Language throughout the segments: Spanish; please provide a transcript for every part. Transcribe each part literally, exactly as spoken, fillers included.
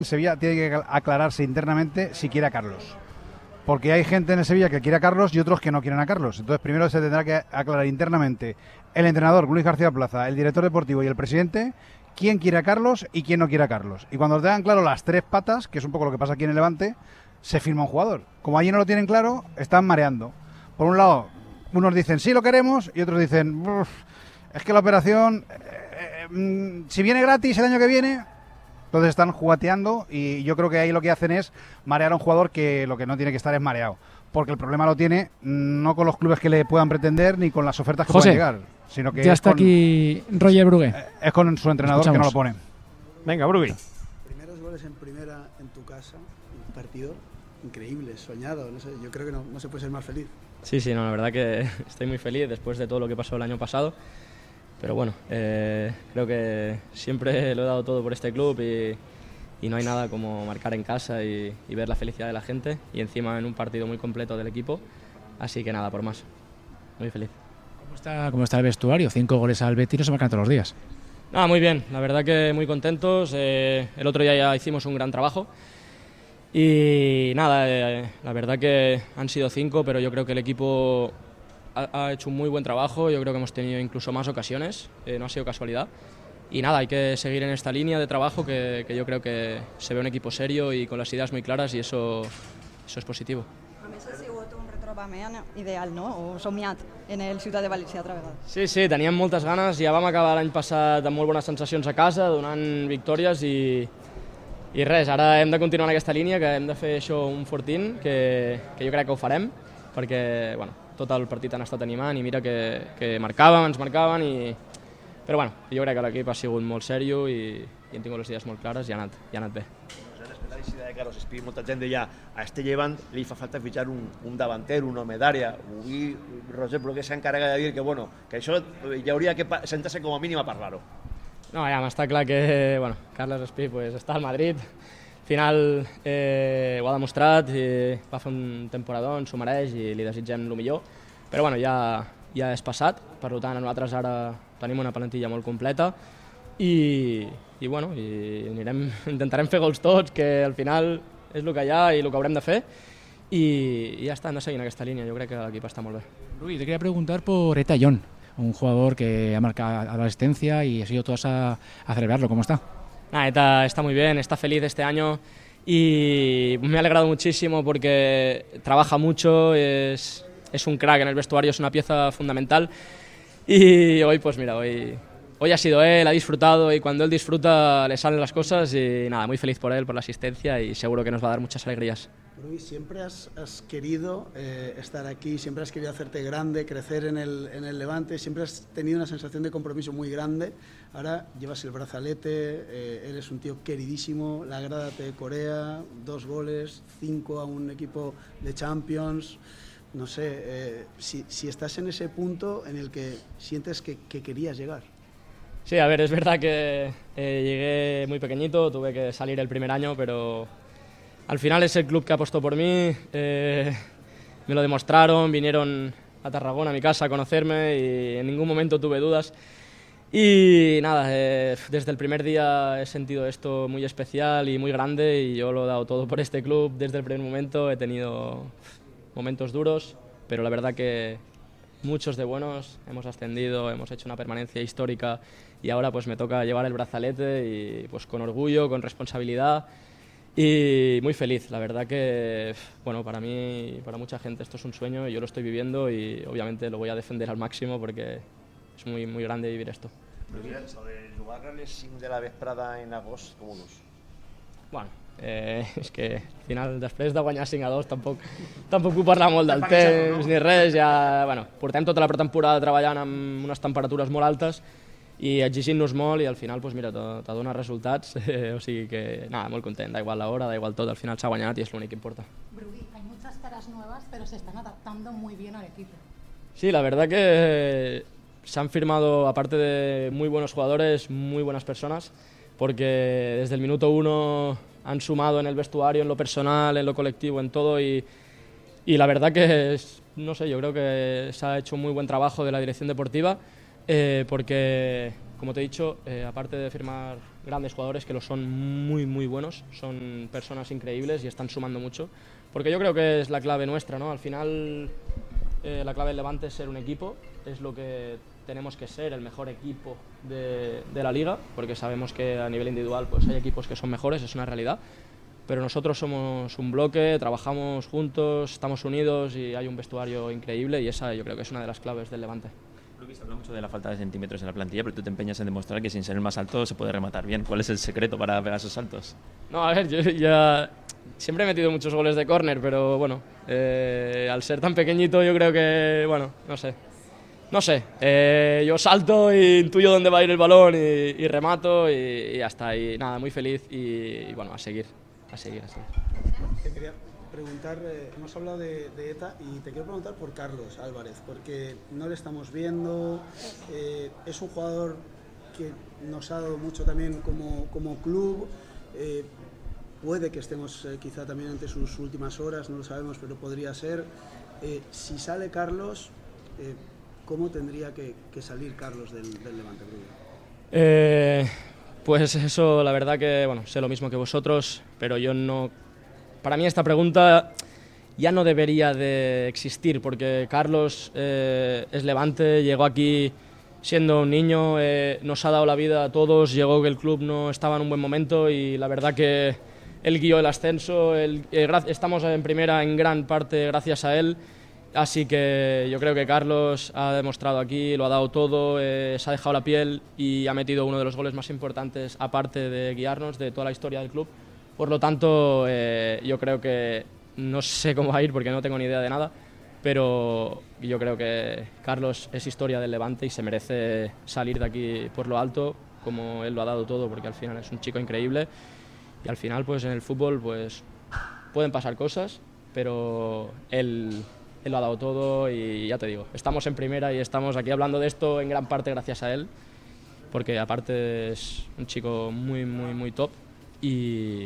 Sevilla tiene que aclararse internamente si quiere a Carlos. Porque hay gente en el Sevilla que quiere a Carlos y otros que no quieren a Carlos. Entonces primero se tendrá que aclarar internamente el entrenador, Luis García Plaza, el director deportivo y el presidente, quién quiere a Carlos y quién no quiere a Carlos. Y cuando tengan claro las tres patas, que es un poco lo que pasa aquí en el Levante, se firma un jugador. Como allí no lo tienen claro, están mareando. Por un lado, unos dicen sí lo queremos y otros dicen es que la operación, eh, eh, si viene gratis el año que viene... Entonces están jugateando y yo creo que ahí lo que hacen es marear a un jugador que lo que no tiene que estar es mareado. Porque el problema lo tiene no con los clubes que le puedan pretender ni con las ofertas que José, puedan llegar, sino que ya es está con, aquí Roger Brugué. Es con su entrenador que no lo pone. Venga, Brugué. Primeros goles en primera en tu casa, un partido increíble, soñado. No sé, yo creo que no, no se puede ser más feliz. Sí, sí, no, la verdad que estoy muy feliz después de todo lo que pasó el año pasado. Pero bueno, eh, creo que siempre lo he dado todo por este club y, y no hay nada como marcar en casa y, y ver la felicidad de la gente y encima en un partido muy completo del equipo. Así que nada, por más. Muy feliz. ¿Cómo está, cómo está el vestuario? Cinco goles al Betis no se marcan todos los días. Nada, muy bien. La verdad que muy contentos. Eh, el otro día ya hicimos un gran trabajo. Y nada, eh, la verdad que han sido cinco, pero yo creo que el equipo... ha hecho un muy buen trabajo, yo creo que hemos tenido incluso más ocasiones, eh, no ha sido casualidad. Y nada, hay que seguir en esta línea de trabajo que, que yo creo que se ve un equipo serio y con las ideas muy claras y eso, eso és positivo. A més, ha sigut un retrobament ideal, no? O somiat en el Ciutat de València altra vegada. Sí, sí, teníem moltes ganes, ja vam acabar l'any passat amb molt bones sensacions a casa, donant victòries i, i res, ara hem de continuar en aquesta línia, que hem de fer això un fortín, que, que jo crec que ho farem, perquè, bueno, tot el partit han estat animant i mira que, que marcàvem, ens marcaven i... Però bueno, jo crec que l'equip ha sigut molt sèrio i, i hem tingut les idees molt clares i ha anat, i ha anat bé. Després de la visita de Carlos Espí, molta gent deia a este Llevant li fa falta fitxar un, un davanter, un home d'àrea. Avui Roger Brugué s'encarrega de dir que, bueno, que això hi hauria que sentar-se com a mínim a parlar-ho. No, ja m'està clar que bueno, Carlos Espí pues, està al Madrid. Al final eh, ho ha demostrat, i va fer un temporadón, s'ho mereix i li desitgem el millor. Però bueno, ja, ja és passat, per tant nosaltres ara tenim una plantilla molt completa i, i, bueno, i anirem, intentarem fer gols tots, que al final és el que hi ha i el que haurem de fer i, i ja està, hem de seguir en aquesta línia, jo crec que l'equip està molt bé. Luis, te quería preguntar por Eta John, un jugador que ha marcado la asistencia y ha sido todos a, a celebrarlo, ¿cómo está? Nah, Eta está muy bien, está feliz este año y me ha alegrado muchísimo porque trabaja mucho, es, es un crack en el vestuario, es una pieza fundamental y hoy pues mira, hoy, hoy ha sido él, ha disfrutado y cuando él disfruta le salen las cosas y nada, muy feliz por él, por la asistencia y seguro que nos va a dar muchas alegrías. Luis, siempre has, has querido eh, estar aquí, siempre has querido hacerte grande, crecer en el, en el Levante, siempre has tenido una sensación de compromiso muy grande. Ahora llevas el brazalete, eh, eres un tío queridísimo, la grada te corea, dos goles, cinco a un equipo de Champions. No sé, eh, si, si estás en ese punto en el que sientes que, que querías llegar. Sí, a ver, es verdad que eh, llegué muy pequeñito, tuve que salir el primer año, pero al final es el club que apostó por mí, eh, me lo demostraron, vinieron a Tarragona, a mi casa, a conocerme y en ningún momento tuve dudas. Y nada, eh, desde el primer día he sentido esto muy especial y muy grande y yo lo he dado todo por este club desde el primer momento. He tenido momentos duros, pero la verdad que muchos de buenos, hemos ascendido, hemos hecho una permanencia histórica y ahora pues me toca llevar el brazalete y pues con orgullo, con responsabilidad y muy feliz. La verdad que, bueno, para mí y para mucha gente esto es un sueño y yo lo estoy viviendo y obviamente lo voy a defender al máximo porque és muy, muy grande vivir esto. Però mira, això de jugar a les cinc de la vesprada en agost, com ho dius? Bueno, eh, és que al final, després de guanyar cinc a dos, tampoc, tampoc puc parlar molt del temps ni res. Ja, bueno, portem tota la pretemporada treballant amb unes temperatures molt altes i exigint-nos molt i al final pues, mira, te dona resultats, eh, o sigui que nada, molt content, da igual la hora, da igual tot, al final s'ha guanyat i és l'únic que importa. Brugui, hay muchas caras nuevas, pero se están adaptando muy bien al equipo. Sí, la verdad que se han firmado, aparte de muy buenos jugadores, muy buenas personas, porque desde el minuto uno han sumado en el vestuario, en lo personal, en lo colectivo, en todo, y, y la verdad que, es, no sé, yo creo que se ha hecho un muy buen trabajo de la dirección deportiva, eh, porque como te he dicho, eh, aparte de firmar grandes jugadores que lo son muy, muy buenos, son personas increíbles y están sumando mucho, porque yo creo que es la clave nuestra, ¿no? Al final, eh, la clave del Levante es ser un equipo, es lo que tenemos que ser, el mejor equipo de, de la liga, porque sabemos que a nivel individual pues hay equipos que son mejores, es una realidad, pero nosotros somos un bloque, trabajamos juntos, estamos unidos y hay un vestuario increíble y esa yo creo que es una de las claves del Levante. Luis, habla mucho de la falta de centímetros en la plantilla, pero tú te empeñas en demostrar que sin ser el más alto se puede rematar bien. ¿Cuál es el secreto para pegar esos saltos? No, a ver, yo ya siempre he metido muchos goles de córner, pero bueno, eh, al ser tan pequeñito yo creo que, bueno, no sé. No sé, eh, yo salto y intuyo dónde va a ir el balón y, y remato y, y ya está. Y nada, muy feliz y, y bueno, a seguir, a seguir, a seguir. Te quería preguntar, eh, hemos hablado de, de ETA y te quiero preguntar por Carlos Álvarez, porque no le estamos viendo, eh, es un jugador que nos ha dado mucho también como, como club, eh, puede que estemos eh, quizá también ante sus últimas horas, no lo sabemos, pero podría ser. Eh, si sale Carlos, eh, ¿cómo tendría que, que salir Carlos del, del Levante? Eh, pues eso, la verdad que, bueno, sé lo mismo que vosotros, pero yo no... Para mí esta pregunta ya no debería de existir, porque Carlos eh, es Levante, llegó aquí siendo un niño, eh, nos ha dado la vida a todos, llegó que el club no estaba en un buen momento y la verdad que él guió el ascenso, él, eh, estamos en primera en gran parte gracias a él. Así que yo creo que Carlos ha demostrado aquí, lo ha dado todo, eh, se ha dejado la piel y ha metido uno de los goles más importantes, aparte de guiarnos, de toda la historia del club. Por lo tanto, eh, yo creo que no sé cómo va a ir porque no tengo ni idea de nada, pero yo creo que Carlos es historia del Levante y se merece salir de aquí por lo alto, como él lo ha dado todo, porque al final es un chico increíble y al final pues en el fútbol pues pueden pasar cosas, pero él... Él lo ha dado todo y ya te digo, estamos en primera y estamos aquí hablando de esto en gran parte gracias a él, porque aparte es un chico muy, muy, muy top y,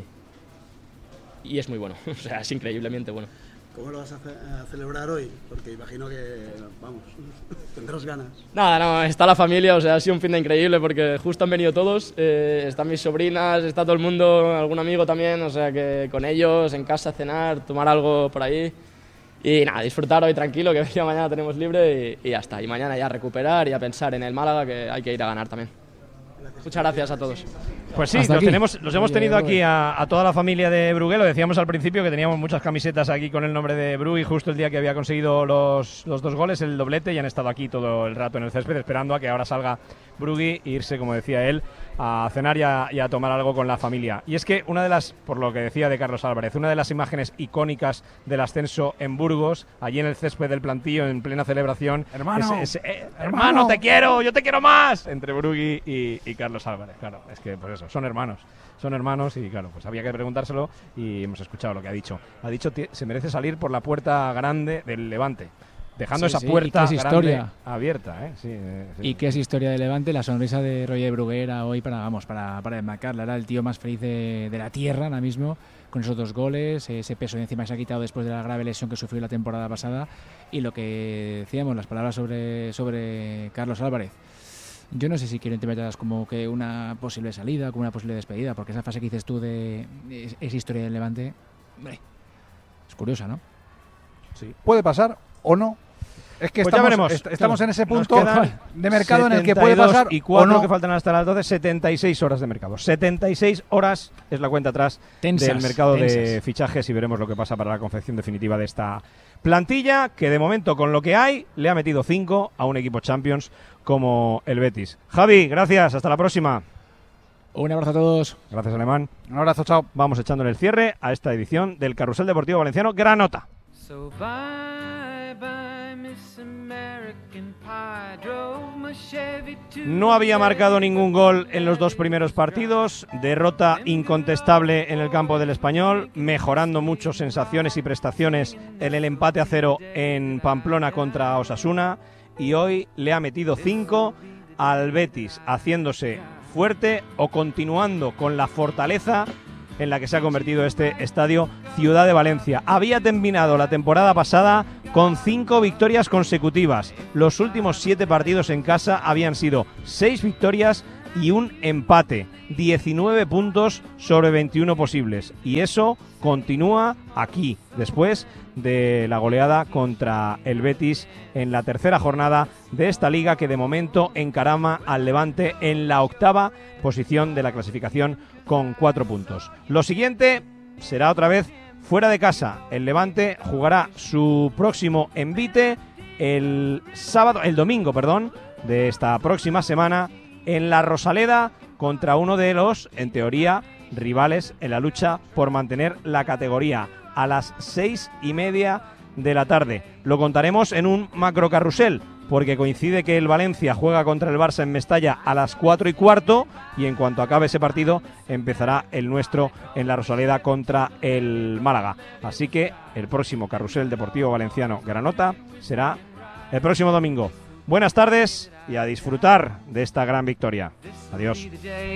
y es muy bueno, o sea, es increíblemente bueno. ¿Cómo lo vas a, ce a celebrar hoy? Porque imagino que, vamos, tendrás ganas. Nada, no, está la familia, o sea, ha sido un fin de increíble porque justo han venido todos, eh, están mis sobrinas, está todo el mundo, algún amigo también, o sea, que con ellos en casa cenar, tomar algo por ahí. Y nada, disfrutar hoy tranquilo, que ya mañana tenemos libre y, y ya está. Y mañana ya recuperar y a pensar en el Málaga, que hay que ir a ganar también. Muchas gracias a todos. Pues sí, los, tenemos, los hemos tenido aquí a, a toda la familia de Brugué. Lo decíamos al principio que teníamos muchas camisetas aquí con el nombre de Bru y justo el día que había conseguido los, los dos goles, el doblete, y han estado aquí todo el rato en el césped esperando a que ahora salga Brugui e irse, como decía él, a cenar y a, y a tomar algo con la familia. Y es que una de las, por lo que decía de Carlos Álvarez, una de las imágenes icónicas del ascenso en Burgos, allí en el césped del plantillo, en plena celebración, hermano, es, es, eh, hermano, te quiero, yo te quiero más, entre Brugui y, y Carlos Álvarez. Claro, es que pues eso, son hermanos, son hermanos y claro, pues había que preguntárselo y hemos escuchado lo que ha dicho. Ha dicho que se merece salir por la puerta grande del Levante. Dejando sí, esa puerta sí, grande historia. abierta, ¿eh? Sí, eh, sí. Y qué es historia de Levante, la sonrisa de Roger Brugué era hoy para, vamos, para, para enmarcarla. Era el tío más feliz de, de la tierra ahora mismo, con esos dos goles, ese peso de encima que se ha quitado después de la grave lesión que sufrió la temporada pasada. Y lo que decíamos, las palabras sobre, sobre Carlos Álvarez. Yo no sé si quiero interpretarlas como que una posible salida, como una posible despedida, porque esa frase que dices tú de es, es historia del Levante, hombre, es curiosa, ¿no? Sí. Puede pasar o no. Es que pues estamos, ya veremos. est estamos claro. en ese punto de mercado en el que puede pasar y cuatro o no. que faltan hasta las doce, setenta y seis horas de mercado. setenta y seis horas es la cuenta atrás tensas, del mercado tensas. de fichajes y veremos lo que pasa para la confección definitiva de esta plantilla, que de momento con lo que hay le ha metido cinco a un equipo Champions como el Betis. Javi, gracias, hasta la próxima. Un abrazo a todos. Gracias, Alemán. Un abrazo, chao. Vamos echándole el cierre a esta edición del Carrusel Deportivo Valenciano. Gran nota. So bye, bye, Miss American Pie. Drove my Chevy to no había marcado ningún gol en los dos primeros partidos. Derrota incontestable en el campo del Español, mejorando mucho sensaciones y prestaciones en el empate a cero en Pamplona contra Osasuna. Y hoy le ha metido cinco al Betis, haciéndose fuerte o continuando con la fortaleza en la que se ha convertido este estadio Ciudad de Valencia. Había terminado la temporada pasada con cinco victorias consecutivas. Los últimos siete partidos en casa habían sido seis victorias y un empate, diecinueve puntos sobre veintiuno posibles. Y eso continúa aquí, después de la goleada contra el Betis en la tercera jornada de esta liga, que de momento encarama al Levante en la octava posición de la clasificación con cuatro puntos. Lo siguiente será otra vez fuera de casa. El Levante jugará su próximo envite el sábado, el domingo, perdón, de esta próxima semana en la Rosaleda contra uno de los, en teoría, rivales en la lucha por mantener la categoría, a las seis y media de la tarde. Lo contaremos en un macro carrusel, porque coincide que el Valencia juega contra el Barça en Mestalla a las cuatro y cuarto, y en cuanto acabe ese partido empezará el nuestro en la Rosaleda contra el Málaga. Así que el próximo carrusel deportivo valenciano Granota será el próximo domingo. Buenas tardes y a disfrutar de esta gran victoria. Adiós.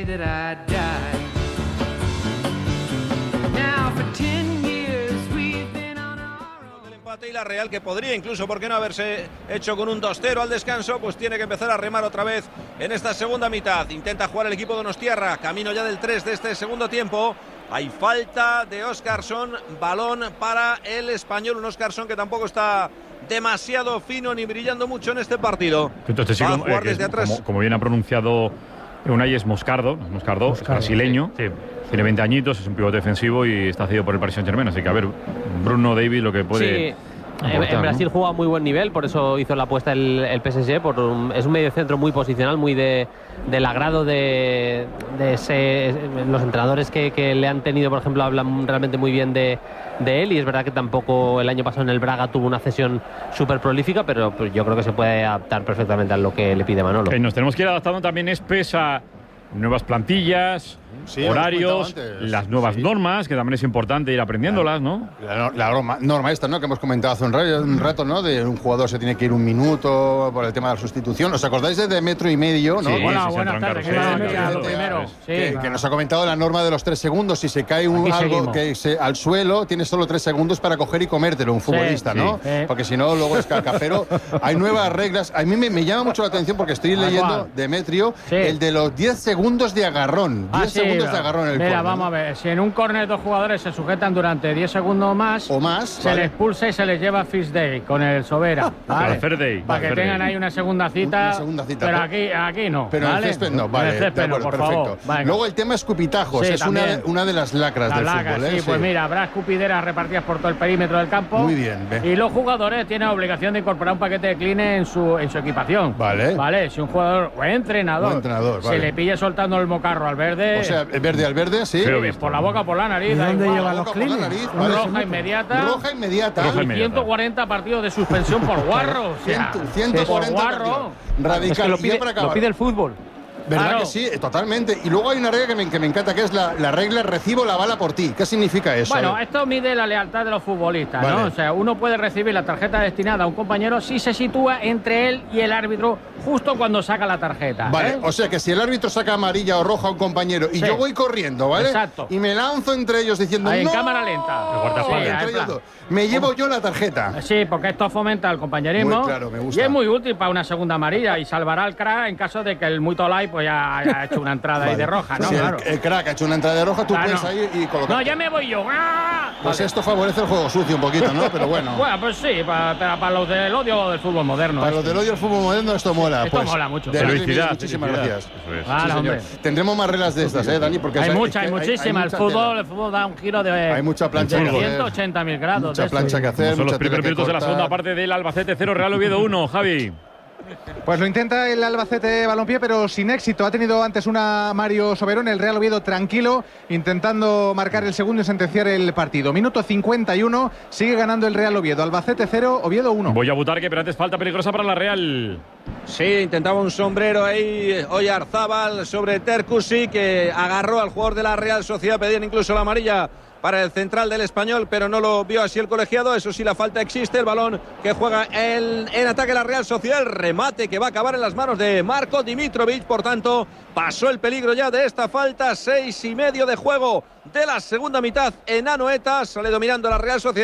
Y la Real, que podría incluso, ¿por qué no haberse hecho con un dos cero al descanso? Pues tiene que empezar a remar otra vez en esta segunda mitad. Intenta jugar el equipo de Donostiarra, camino ya del tres de este segundo tiempo. Hay falta de Óscarson, balón para el Español, un Óscarson que tampoco está demasiado fino ni brillando mucho en este partido. Entonces, sí, como, eh, es, como, como bien ha pronunciado Unai, es Moscardo, Moscardo, Moscardo es brasileño. Sí. Tiene veinte añitos, es un pivote defensivo y está cedido por el Paris Saint-Germain. Así que a ver, Bruno Davis lo que puede... Sí. En, en Brasil, ¿no?, juega a muy buen nivel, por eso hizo la apuesta el, el P S G. Por un, es un mediocentro muy posicional, muy de, del agrado de, de ese, los entrenadores que, que le han tenido, por ejemplo, hablan realmente muy bien de, de él. Y es verdad que tampoco el año pasado en el Braga tuvo una cesión súper prolífica, pero pues, yo creo que se puede adaptar perfectamente a lo que le pide Manolo. Eh, nos tenemos que ir adaptando también, es pesa nuevas plantillas, sí, horarios, las nuevas sí. normas, que también es importante ir aprendiéndolas, ¿no? La, la norma, norma esta, ¿no?, que hemos comentado hace un rato, un rato, ¿no?, de un jugador se tiene que ir un minuto por el tema de la sustitución. ¿Os acordáis de, de metro y medio, no? Sí, bueno, buenas tardes. Que, que nos ha comentado la norma de los tres segundos. Si se cae un, algo que se, al suelo, tienes solo tres segundos para coger y comértelo, un futbolista, sí, ¿no? Sí. Porque si no, luego es caca. Pero hay nuevas reglas. A mí me, me llama mucho la atención porque estoy leyendo Demetrio, sí. el de los diez segundos de agarrón. diez ah, sí, segundos de agarrón en el Mira, corner, vamos ¿no? a ver. Si en un córner dos jugadores se sujetan durante diez segundos más, o más, se vale. les expulsa y se les lleva Fist Day con el Sobera. ¿Vale? Fair day, para que fair tengan day. ahí una segunda cita. Una segunda cita. Pero aquí, aquí no. Pero ¿vale? en el césped no, vale. En el césped acuerdo, no, por perfecto. favor. Luego el tema escupitajos. Sí, es una, una de las lacras la del laca, fútbol, ¿eh? Sí, sí, pues mira, habrá escupideras repartidas por todo el perímetro del campo. Muy bien. Ve. Y los jugadores tienen obligación de incorporar un paquete de clean en su, en su equipación. Vale. Vale, si un jugador o entrenador, o entrenador vale. se le pilla soltando el mocarro al verde. O sea, el verde al verde, sí. Por la boca, por la nariz. ¿Y dónde igual. llevan los clean? Vale. Roja inmediata. Roja inmediata. Roja inmediata. ciento cuarenta partidos de suspensión por guarro. O sea, ciento cuarenta por guarro. Radical. Es que lo pide, para lo pide el fútbol. ¿Verdad claro. que sí? Totalmente. Y luego hay una regla que me, que me encanta, que es la, la regla recibo la bala por ti. ¿Qué significa eso? Bueno, esto mide la lealtad de los futbolistas, vale. ¿no? O sea, uno puede recibir la tarjeta destinada a un compañero si se sitúa entre él y el árbitro justo cuando saca la tarjeta. Vale, ¿eh? o sea que si el árbitro saca amarilla o roja a un compañero y sí. yo voy corriendo, ¿vale? Exacto. Y me lanzo entre ellos diciendo Ahí, ¡no! en cámara lenta. Sí, entre ellos dos. Me llevo yo la tarjeta. Sí, porque esto fomenta el compañerismo. Muy claro, me gusta. Y es muy útil para una segunda amarilla y salvará al crack en caso de que el muy tolai pues ya haya hecho una entrada vale. ahí de roja, ¿no? Si claro. el, el crack ha hecho una entrada de roja, tú claro. puedes ahí y colocar. No, ya me voy yo. ¡Ah! Pues vale. esto favorece el juego sucio un poquito, ¿no? Pero bueno. Bueno, pues sí, para, para, para los del odio del fútbol moderno. Para este. los del odio del fútbol moderno esto mola. Esto pues, mola mucho. De felicidad. Muchísimas felicidad. gracias. Eso es. Vale, sí, hombre. Tendremos más reglas de estas, ¿eh, Dani? Porque hay o sea, muchas, hay muchísimas. El fútbol, el fútbol da un giro de, hay mucha plancha de que hacer. ciento ochenta mil grados. Mucha plancha que hacer. Son los mucha primeros minutos de la segunda parte del Albacete cero, Real Oviedo uno, Javi. Pues lo intenta el Albacete Balompié, pero sin éxito. Ha tenido antes una Mario Soberón, el Real Oviedo tranquilo, intentando marcar el segundo y sentenciar el partido. Minuto cincuenta y uno, sigue ganando el Real Oviedo. Albacete cero, Oviedo uno. Voy a Butarque, pero antes falta peligrosa para la Real. Sí, intentaba un sombrero ahí Oyarzábal sobre Tercusi, que agarró al jugador de la Real Sociedad, pedían incluso la amarilla para el central del Español, pero no lo vio así el colegiado. Eso sí, la falta existe. El balón que juega el, en ataque la Real Sociedad, el remate que va a acabar en las manos de Marko Dimitrovic. Por tanto, pasó el peligro ya de esta falta. Seis y medio de juego de la segunda mitad en Anoeta. Sale dominando la Real Sociedad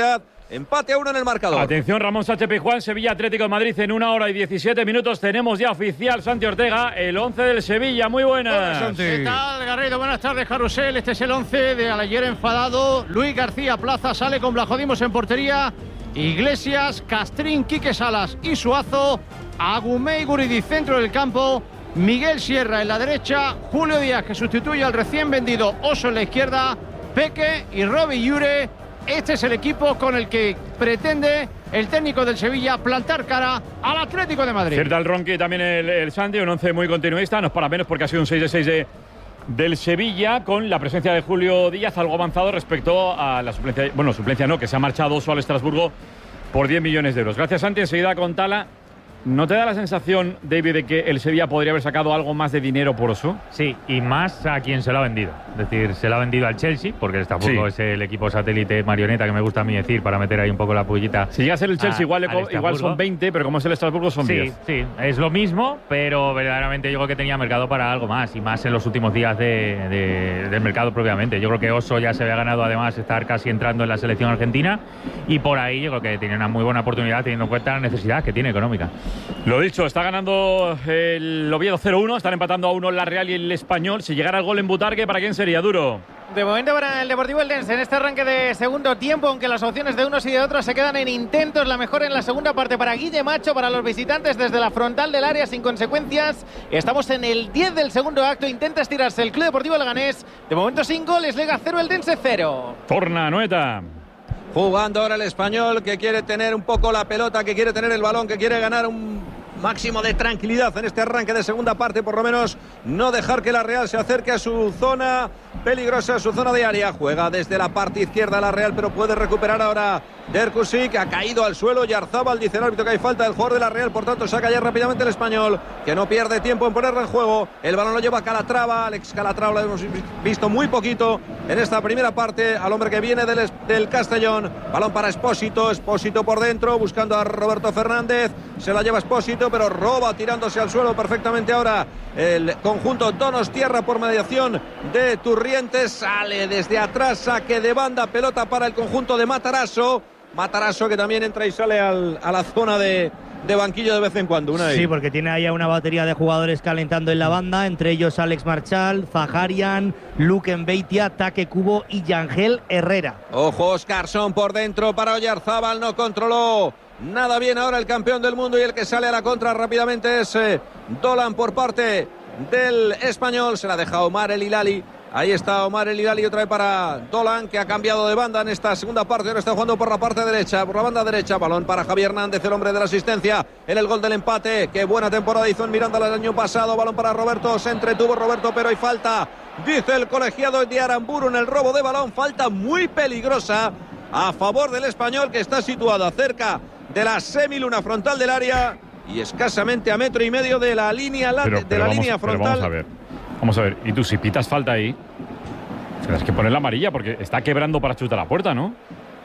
empate a uno en el marcador. Atención, Ramón Sánchez Pizjuán, Sevilla Atlético de Madrid en una hora y diecisiete minutos. Tenemos ya oficial, Santi Ortega, el once del Sevilla. Muy buenas. Hola, ¿qué tal, Garrido? Buenas tardes, Carrusel. Este es el once de ayer enfadado. Luis García Plaza sale con Blajodimos en portería. Iglesias, Castrín, Quique Salas y Suazo. Agumé y Guridi centro del campo. Miguel Sierra en la derecha. Julio Díaz, que sustituye al recién vendido Oso en la izquierda. Peque y Robbie Llure. Este es el equipo con el que pretende el técnico del Sevilla plantar cara al Atlético de Madrid. Cierta el Ronqui, también el, el Santi, un once muy continuista, no es para menos porque ha sido un seis de seis de, del Sevilla, con la presencia de Julio Díaz algo avanzado respecto a la suplencia, bueno, suplencia no, que se ha marchado Oso al Estrasburgo por diez millones de euros. Gracias, Santi, enseguida con Tala. ¿No te da la sensación, David, de que el Sevilla podría haber sacado algo más de dinero por Oso? Sí, y más a quien se lo ha vendido. Es decir, se lo ha vendido al Chelsea, porque el Estrasburgo sí. es el equipo satélite marioneta que me gusta a mí decir, para meter ahí un poco la pullita. Si llega a ser el Chelsea, a, igual, igual son veinte, pero como es el Estrasburgo son sí, diez. Sí, es lo mismo, pero verdaderamente yo creo que tenía mercado para algo más, y más en los últimos días de, de, del mercado propiamente. Yo creo que Oso ya se había ganado además estar casi entrando en la selección argentina, y por ahí yo creo que tiene una muy buena oportunidad teniendo en cuenta la necesidad que tiene económica. Lo dicho, está ganando el Oviedo cero uno, están empatando a uno la Real y el Español. Si llegara el gol en Butarque, ¿para quién sería? Duro. De momento para el Deportivo Eldense en este arranque de segundo tiempo, aunque las opciones de unos y de otros se quedan en intentos. La mejor en la segunda parte para Guille Macho, para los visitantes desde la frontal del área sin consecuencias. Estamos en el diez del segundo acto, intenta estirarse el Club Deportivo Leganés. De momento sin goles, Lega cero, Eldense cero. Torna, Noeta. Jugando ahora el Español, que quiere tener un poco la pelota, que quiere tener el balón, que quiere ganar un máximo de tranquilidad en este arranque de segunda parte, por lo menos no dejar que la Real se acerque a su zona peligrosa, a su zona de área. Juega desde la parte izquierda la Real, pero puede recuperar ahora Derkussi, que ha caído al suelo. Yarzábal dice el árbitro que hay falta del jugador de la Real, por tanto saca ya rápidamente el Español, que no pierde tiempo en ponerla en juego. El balón lo lleva Calatrava, Alex Calatrava lo hemos visto muy poquito en esta primera parte, al hombre que viene del, del Castellón. Balón para Espósito, Espósito por dentro, buscando a Roberto Fernández, se la lleva Espósito, pero roba tirándose al suelo perfectamente ahora el conjunto Donostiarra por mediación de Turrientes. Sale desde atrás, saque de banda, pelota para el conjunto de Matarazzo. Matarazzo que también entra y sale al, a la zona de, de banquillo de vez en cuando. Una sí, porque tiene ahí una batería de jugadores calentando en la banda, entre ellos Alex Marchal, Zaharian, Luke Mbeitia, Take Kubo y Yangel Herrera. Ojo, Oscarson por dentro para Oyarzábal, no controló nada bien ahora el campeón del mundo, y el que sale a la contra rápidamente es eh, Dolan por parte del Español. Se la deja Omar El Hilali. Ahí está Omar El Hilali otra vez para Dolan, que ha cambiado de banda en esta segunda parte. Ahora está jugando por la parte derecha, por la banda derecha. Balón para Javier Hernández, el hombre de la asistencia en el gol del empate. Qué buena temporada hizo en Miranda el año pasado. Balón para Roberto, se entretuvo Roberto, pero hay falta, dice el colegiado de Aramburu, en el robo de balón. Falta muy peligrosa a favor del Español, que está situado cerca de la semiluna frontal del área y escasamente a metro y medio de la línea, pero, de pero la vamos, línea frontal. Vamos a ver, vamos a ver. Y tú, si pitas falta ahí, tienes que poner la amarilla porque está quebrando para chutar la puerta, ¿no?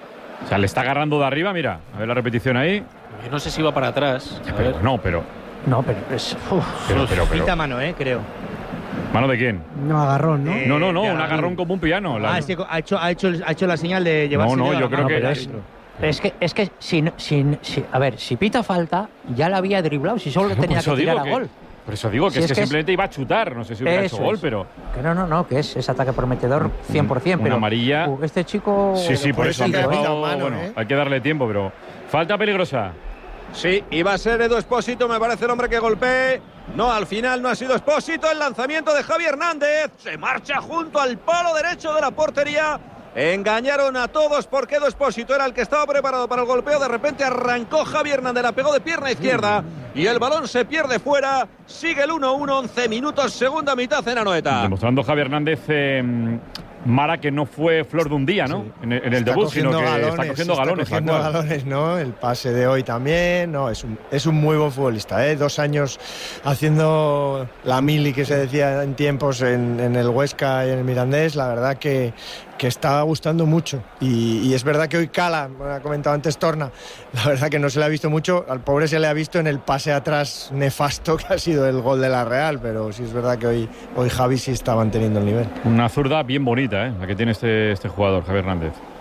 O sea, le está agarrando de arriba, mira. A ver la repetición ahí. Yo no sé si va para atrás. Ya, pero, no, pero... No, pero es... Uf, pero, pero, pero, quita mano, eh, creo. ¿Mano de quién? No, agarrón, ¿no? Eh, no, no, no, un agarrón como un piano. La... Ah, es que ha hecho, ha, hecho, ha hecho la señal de llevarse. No, no, yo creo que... Es, es que, es que si, si, si, a ver, si pita falta, ya la había driblado, si solo no, tenía que tirar a que, gol. Por eso digo que, si es, es que, que simplemente es... iba a chutar, no sé si hubiera hecho gol, es. pero... Que no, no, no, que es, es ataque prometedor cien por cien, una pero... amarilla... Uh, este chico... Sí, sí, por, por eso, eso empezado, mano, bueno, ¿eh? Hay que darle tiempo, pero... Falta peligrosa. Sí, iba a ser Edu Espósito, me parece el hombre que golpee. No, al final no ha sido Espósito. El lanzamiento de Javier Hernández. Se marcha junto al palo derecho de la portería. Engañaron a todos porque Edu Espósito era el que estaba preparado para el golpeo. De repente arrancó Javier Hernández, la pegó de pierna izquierda y el balón se pierde fuera. Sigue el uno uno, once minutos, segunda mitad en Anoeta. Demostrando Javier Hernández... Eh, Mara, que no fue flor de un día, ¿no? Sí. En el, en el debut, sino que galones, está cogiendo está galones. Cogiendo galones, ¿no? El pase de hoy también, no, es un, es un muy buen futbolista, ¿eh? Dos años haciendo la mili que se decía en tiempos en, en el Huesca y en el Mirandés, la verdad que, que está gustando mucho. Y, y es verdad que hoy Cala, me ha comentado antes Torna, la verdad que no se le ha visto mucho, al pobre se le ha visto en el pase atrás nefasto que ha sido el gol de la Real, pero sí es verdad que hoy, hoy Javi sí está manteniendo el nivel. Una zurda bien bonita, ¿eh? La que tiene este, este jugador, Javier Hernández.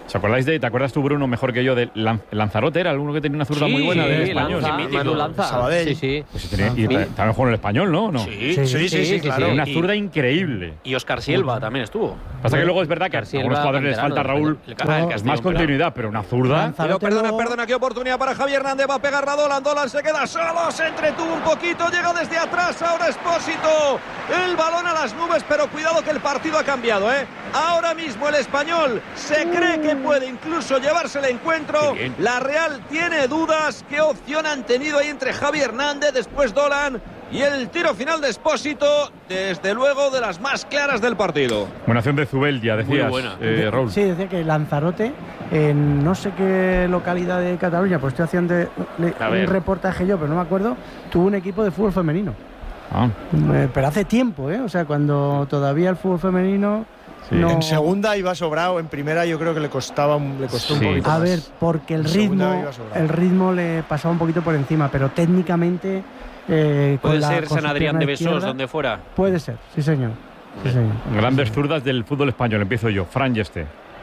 ¿Os acordáis de, te acuerdas tú, Bruno, mejor que yo, de Lan- Lanzarote? Era uno que tenía una zurda Sí, muy buena del sí, español. Lanza, Sí, Manu Lanza. Sabadell. Sí, sí. Pues sí tenía- y ta- también jugó en el español, ¿no? ¿No? Sí, sí, sí, sí, sí, claro. Una Y- zurda increíble. Y Oscar Silva también estuvo. Pasa que luego es verdad que a Oscar Silva, algunos jugadores les canterano falta, del Raúl, Español. El- ah, el pues Castellón, más continuidad, pero una zurda. Pero perdona, perdona, qué oportunidad para Javier Hernández. Va a pegar a Dolan. Dolan se queda solo, se entretuvo un poquito, llega desde atrás. Ahora Espósito. El balón a las nubes, pero cuidado que el partido ha cambiado, ¿eh? Ahora mismo el Español se cree que puede incluso llevarse el encuentro. La Real tiene dudas. ¿Qué opción han tenido ahí entre Javi Hernández, después Dolan y el tiro final de Espósito? Desde luego de las más claras del partido. Buena acción de Zubeldia, decías, eh, Raúl. Sí, decía que Lanzarote, en no sé qué localidad de Cataluña, pues estoy haciendo le- A un ver. reportaje yo, pero no me acuerdo, tuvo un equipo de fútbol femenino. Ah. Eh, Pero hace tiempo, ¿eh? O sea, cuando todavía el fútbol femenino no... En segunda iba sobrado, en primera yo creo que le costaba un- le costó un poquito A más. ver, porque el En segunda ritmo, iba sobrado. el ritmo le pasaba un poquito por encima, pero técnicamente eh, con Puede la- ser con San su Adrián pierna de Besós, izquierda, donde fuera. Puede ser, sí señor. Sí, señor. Grandes zurdas del fútbol español. Empiezo yo. Fran Yeste.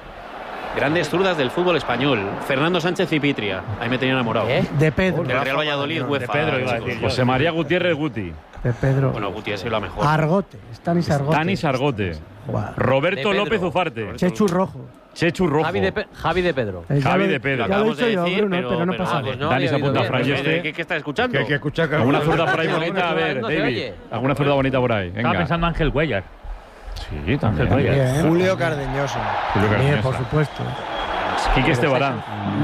Grandes zurdas del fútbol español. Fernando Sánchez y Pitria. Ahí me tenía enamorado. De Pedro. Del Real Valladolid, UEFA. chicos. José María Gutiérrez Guti. De Pedro. Bueno, Guti ha sido la mejor. Argote, Stanis Argote. Tanis Argote. Roberto De Pedro. López Ufarte. Chechu Rojo. Chechu Rojo. Javi de, Pe- Javi de Pedro. Eh, ya Javi lo- de Pedro. ya lo he Acabamos dicho de yo, decir, Bruno, pero, pero no pero, pasa ah, pues nada. no Dani había se apunta oído a Fran bien. Yeste. ¿Qué, qué está escuchando? Que hay que escuchar que ¿Alguna zurda por ahí No, bonita? A no, ver, no se David. oye. ¿Alguna zurda bonita por ahí? Estaba Venga. pensando Ángel Cuellar. Sí, también. Ángel Cuellar. Bien. Julio Cardeñoso. Julio Bien, Cardeñosa. por supuesto. Quique Estebarán.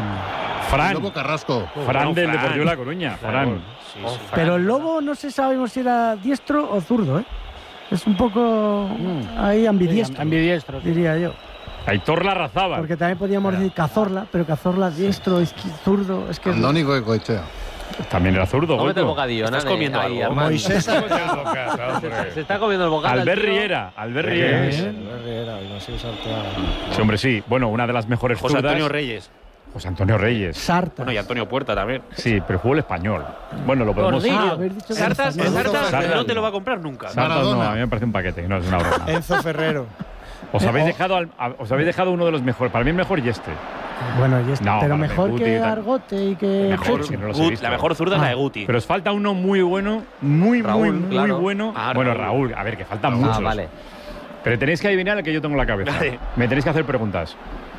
Fran. Lobo Carrasco. Fran del Fran. Deportivo de La Coruña. Fran. Sí, sí. Pero el Lobo no se sabemos si era diestro o zurdo, ¿eh? Es un poco ahí ambidiestro, Ambidiestro. diría yo. Aitor Larrazábal. Porque también podíamos decir Cazorla, pero Cazorla diestro, izqui- zurdo, es que es- Andónico Goicoechea. También era zurdo, Cómete el Goico. bocadillo, Estás Nane, comiendo ahí, algo. Armando. Moisés. Se está comiendo el bocadillo. Albert Riera. Albert Riera. Sí, hombre, sí. Bueno, una de las mejores José zurdas. Antonio Reyes. José Antonio Reyes. Sarta. Bueno, y Antonio Puerta también. Sí, pero fútbol español. Bueno, lo podemos... Ah, habéis dicho que Sartas, era español. Sartas Sartas. no te lo va a comprar nunca. Sartas no, Maradona. a mí me parece un paquete, no es una broma. Enzo Ferrero. Os Eh, habéis oh. dejado al- a- os habéis dejado uno de los mejores. Para mí el mejor y este. Bueno, y este, No, pero para mí mejor Guti que y tal. Argote y que Mejor, Chechu. que no los he Gut- visto. la mejor zurda es la de Ah. Guti. Pero os falta uno muy bueno, muy, Raúl, muy, muy claro. bueno. Ah, bueno, Raúl. Raúl, a ver, que faltan Ah, muchos. vale. Pero tenéis que adivinar el que yo tengo en la cabeza. Vale. Me tenéis que hacer preguntas.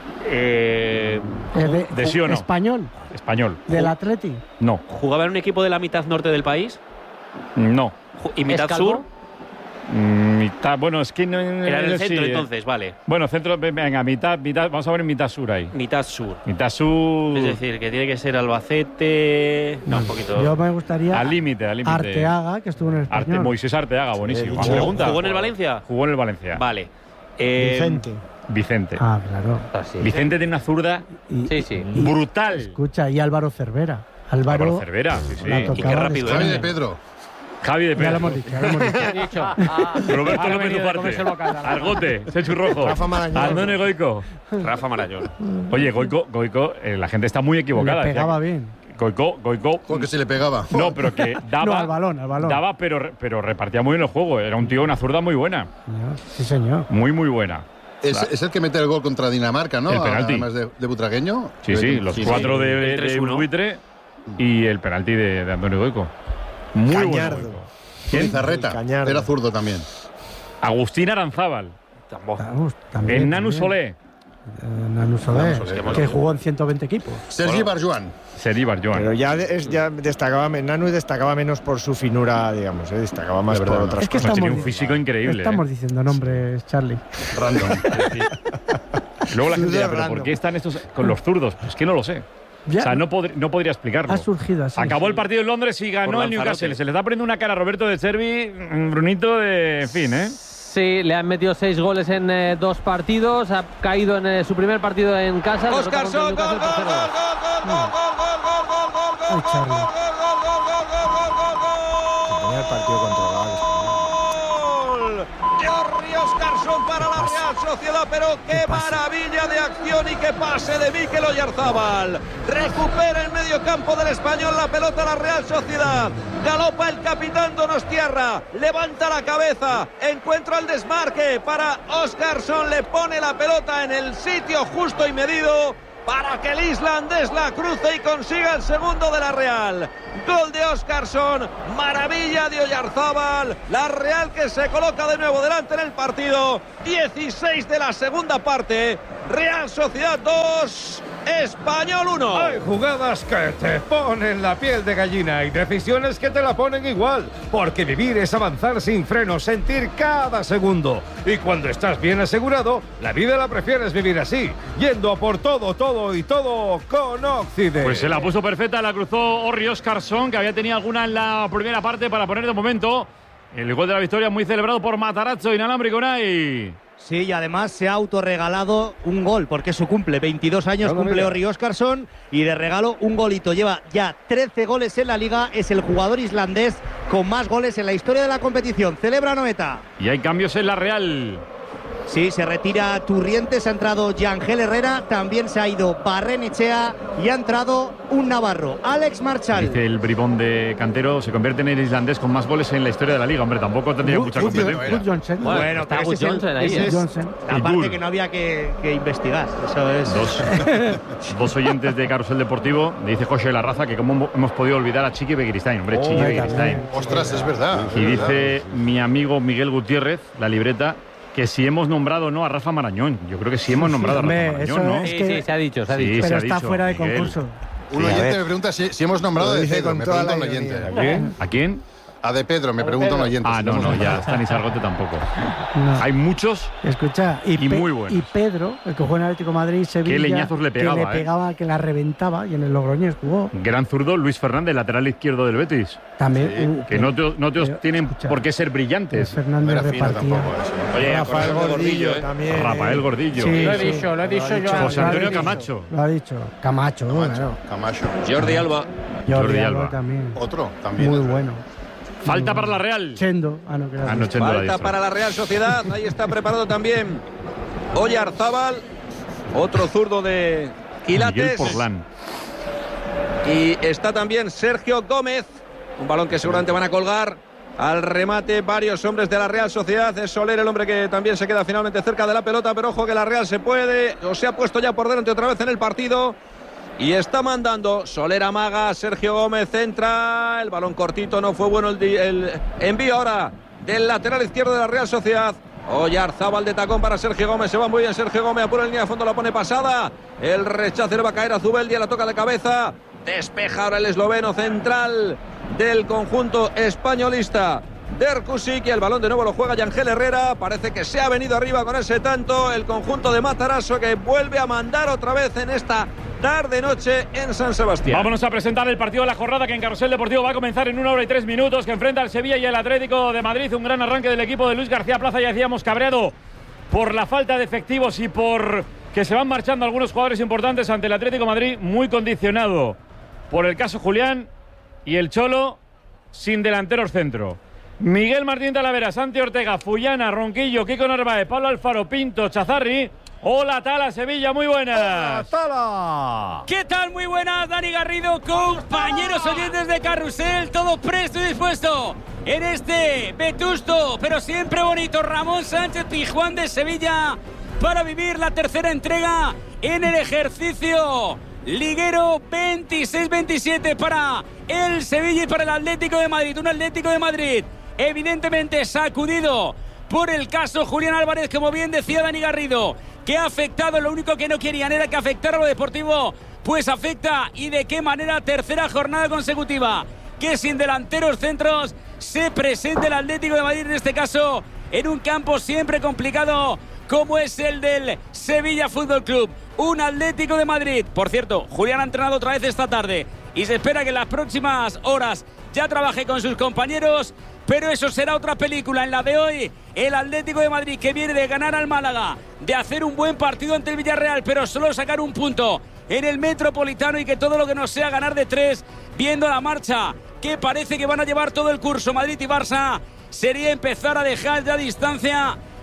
Eh, Eh, de, ¿De sí o no? Español, Español. del Atleti. No. ¿Jugaba en un equipo de la mitad norte del país? No. Ju- ¿Y mitad ¿Es calvo? sur? Mm, Mitad, bueno, es que no. Era en el sí, centro, eh. entonces, vale. Bueno, centro, venga, mitad, mitad. Vamos a ver mitad sur ahí. Mitad sur. Mitad sur. Es decir, que tiene que ser Albacete. No, un poquito. Yo me gustaría Al límite, al límite. Arteaga, que estuvo en el Arte, Español. Moisés Arteaga, buenísimo. dicho. Pregunta. ¿Jugó en el Valencia? Jugó en el Valencia. Vale. Eh, Vicente. Vicente. Ah, claro. Vicente tiene una zurda Y, Sí, sí. brutal. Escucha, y Álvaro Cervera. Álvaro, Álvaro Cervera, sí, sí. la Y tocaba qué rápido de Javi España. de Pedro. Javi de Ya lo Pedro. hemos dicho, ya lo hemos dicho. He dicho. Roberto Ahora López venía de comerse el Ufarte. bocata. Argote, Chechu Rojo. Rafa Marañón. Andone Goico. Rafa Marayón. Oye, Goico, Goico eh, la gente está muy equivocada. Le decía pegaba que- bien. Goico, Goico. Porque se le pegaba. No, pero que daba. No, al balón, al balón. Daba, pero, pero repartía muy bien el juego. Era un tío, una zurda muy buena. Sí, señor. Muy, muy buena. Es, es el que mete el gol contra Dinamarca, ¿no? El penalti. Además de, de Butragueño. Sí, sí, los cuatro sí. de, El de tres uno. Buitre y el penalti de, de Antonio Goico. Muy bueno. Cañardo. Goico. ¿Quién? Zarreta. Cañardo. Era zurdo también. Agustín Aranzábal. Vamos, también, Nanu también. Solé. Eh, Nanu Solé, Nanu Solé, que bueno. jugó en ciento veinte equipos. Sergi Barjuan. Sergi Barjuan. Pero ya, de- es, ya destacaba, Nanu destacaba menos por su finura, digamos, ¿eh? Destacaba más De por verdad, otras Es que cosas. Tenía estamos, un físico increíble. estamos ¿eh? diciendo nombres, Charlie. Random. Y luego la gente dirá, Zurdo ¿pero por random. qué están estos con los zurdos? Pues es que no lo sé. Ya. O sea, no, podr- no podría explicarlo. Ha surgido así. Acabó el partido en Londres y ganó Por el Newcastle. Lanzarote. Se le está poniendo una cara a Roberto de Servi, mm, Brunito, de en fin, ¿eh? Sí, le han metido seis goles en eh, dos partidos. Ha caído en eh, su primer partido en casa. derrota Oscar contra el Son, gol, Newcastle por gol, cero dos. Ay, Charlie. Tenía el partido controlado. Jordi Oscarsson balón para la Real Sociedad, pero qué maravilla de acción y qué pase de Mikel Oyarzábal. Recupera en medio campo del Español la pelota la Real Sociedad. Galopa el capitán Donostiarra, levanta la cabeza, encuentra el desmarque para Óscarsson, le pone la pelota en el sitio justo y medido para que el islandés la cruce y consiga el segundo de la Real. Gol de Óscarsson, maravilla de Oyarzábal, la Real que se coloca de nuevo delante en el partido. dieciséis de la segunda parte, Real Sociedad dos, Español uno. Hay jugadas que te ponen la piel de gallina y decisiones que te la ponen igual, porque vivir es avanzar sin freno, sentir cada segundo. Y cuando estás bien asegurado, la vida la prefieres vivir así, yendo a por todo, todo y todo con Occident. Pues se la puso perfecta, la cruzó Orri Óscarsson, que había tenido alguna en la primera parte para poner de momento el gol de la victoria, muy celebrado por Matarazzo, inalámbrico Unai. Sí, y además se ha autorregalado un gol, porque es su cumple, veintidós años no, no, cumple mira. Orri Óscarsson, y de regalo un golito. Lleva ya trece goles en la Liga, es el jugador islandés con más goles en la historia de la competición. Celebra Noeta. Y hay cambios en la Real. Sí, se retira Turrientes, ha entrado Yangel Herrera, también se ha ido Barrenechea y ha entrado un navarro, Alex Marchal. Dice el bribón de Cantero, se convierte en el islandés con más goles en la historia de la Liga. Hombre, tampoco tendría Good, mucha Good, competencia. Good Johnson. Bueno, Bueno, está pero Good ese es el- Johnson ahí, ese ¿eh? es Johnson. la Y parte Bull. que no había que, que investigar. Eso es. Dos, dos oyentes de Carrusel Deportivo, dice José La Raza que cómo hemos podido olvidar a Chiqui Begiristain. Hombre, Oh, Chiqui ahí Begiristain. también. Ostras, es verdad. Y es verdad. dice mi amigo Miguel Gutiérrez, la libreta, que si hemos nombrado o no a Rafa Marañón. Yo creo que sí hemos nombrado hombre, a Rafa eso Marañón, ¿no? es Sí, que- sí, se ha dicho, se ha Sí, dicho. se Pero ha está dicho, fuera de Miguel. concurso. Un Sí, a oyente ver. me pregunta si, si hemos nombrado Lo a De dice Pedro. con Me toda pregunta la un oyente. ironía. ¿A quién? ¿A quién? A De Pedro, me pregunta un oyente. Ah, si no, lo hemos no, ya nombrado. está ni Sargote tampoco. No. Hay muchos. Escucha, y, Y Pe- muy buenos. y Pedro, el que jugó en Atlético de Madrid, Sevilla, leñazos le pegaba, que ¿eh? le pegaba, que la reventaba, y en el Logroñés jugó. Gran zurdo, Luis Fernández, lateral izquierdo del Betis. También. uh, Que no, te- no te- pero, tienen escucha, por qué ser brillantes. Fernández No era fino repartía. tampoco eso. Oye, Rafael con eso de Gordillo ¿eh? también. Rafael eh. Gordillo. Sí, Lo he sí. dicho, lo he dicho yo. José Lo ha Antonio dicho. Camacho. Lo ha dicho. Camacho, claro. Camacho. Jordi Alba. Jordi, Jordi Alba Alba. también. Otro, también. Muy es verdad. bueno. Falta para la Real. Chendo. Ah, no, que era Ah, no, Luis. Chendo la Falta diestra. para la Real Sociedad, ahí está preparado también Oyarzábal, otro zurdo de Miguel Quilates. Porlán. Y está también Sergio Gómez, un balón que seguramente van a colgar al remate varios hombres de la Real Sociedad. Es Soler el hombre que también se queda finalmente cerca de la pelota, pero ojo que la Real se puede, o se ha puesto ya por delante otra vez en el partido. Y está mandando Soler, amaga, Sergio Gómez centra, el balón cortito, no fue bueno el, di- el envío ahora del lateral izquierdo de la Real Sociedad. Oyarzábal de tacón para Sergio Gómez, se va muy bien Sergio Gómez, apura en línea de fondo, la pone pasada, el rechace le va a caer a Zubeldia, la toca de cabeza, despeja ahora el esloveno central del conjunto españolista. Derkusik, y el balón de nuevo lo juega Yangel Herrera. Parece que se ha venido arriba con ese tanto el conjunto de Matarazzo, que vuelve a mandar otra vez en esta tarde-noche en San Sebastián. Vámonos a presentar el partido de la jornada, que en Carrusel Deportivo va a comenzar en una hora y tres minutos, que enfrenta al Sevilla y el Atlético de Madrid. Un gran arranque del equipo de Luis García Plaza, ya decíamos, cabreado por la falta de efectivos y por que se van marchando algunos jugadores importantes ante el Atlético de Madrid, muy condicionado por el caso Julián y el Cholo sin delanteros centro. Miguel Martín Talavera, Santi Ortega, Fullana, Ronquillo, Kiko Narváez, Pablo Alfaro, Pinto, Chazarri. Hola, Tala, Sevilla, muy buenas. ¡Tala! ¿Qué tal? Muy buenas, Dani Garrido, compañeros oyentes de Carrusel, todo presto y dispuesto en este vetusto, pero siempre bonito, Ramón Sánchez Pizjuán de Sevilla, para vivir la tercera entrega en el ejercicio liguero veintiséis veintisiete para el Sevilla y para el Atlético de Madrid. Un Atlético de Madrid evidentemente sacudido por el caso Julián Álvarez, como bien decía Dani Garrido, que ha afectado. Lo único que no querían era que afectara lo deportivo, pues afecta, y de qué manera. Tercera jornada consecutiva que sin delanteros centros se presente el Atlético de Madrid, en este caso en un campo siempre complicado como es el del Sevilla Fútbol Club. Un Atlético de Madrid, por cierto, Julián ha entrenado otra vez esta tarde y se espera que en las próximas horas ya trabaje con sus compañeros, pero eso será otra película. En la de hoy, el Atlético de Madrid, que viene de ganar al Málaga, de hacer un buen partido ante el Villarreal, pero solo sacar un punto en el Metropolitano, y que todo lo que no sea ganar de tres, viendo la marcha que parece que van a llevar todo el curso Madrid y Barça, sería empezar a dejar ya distancia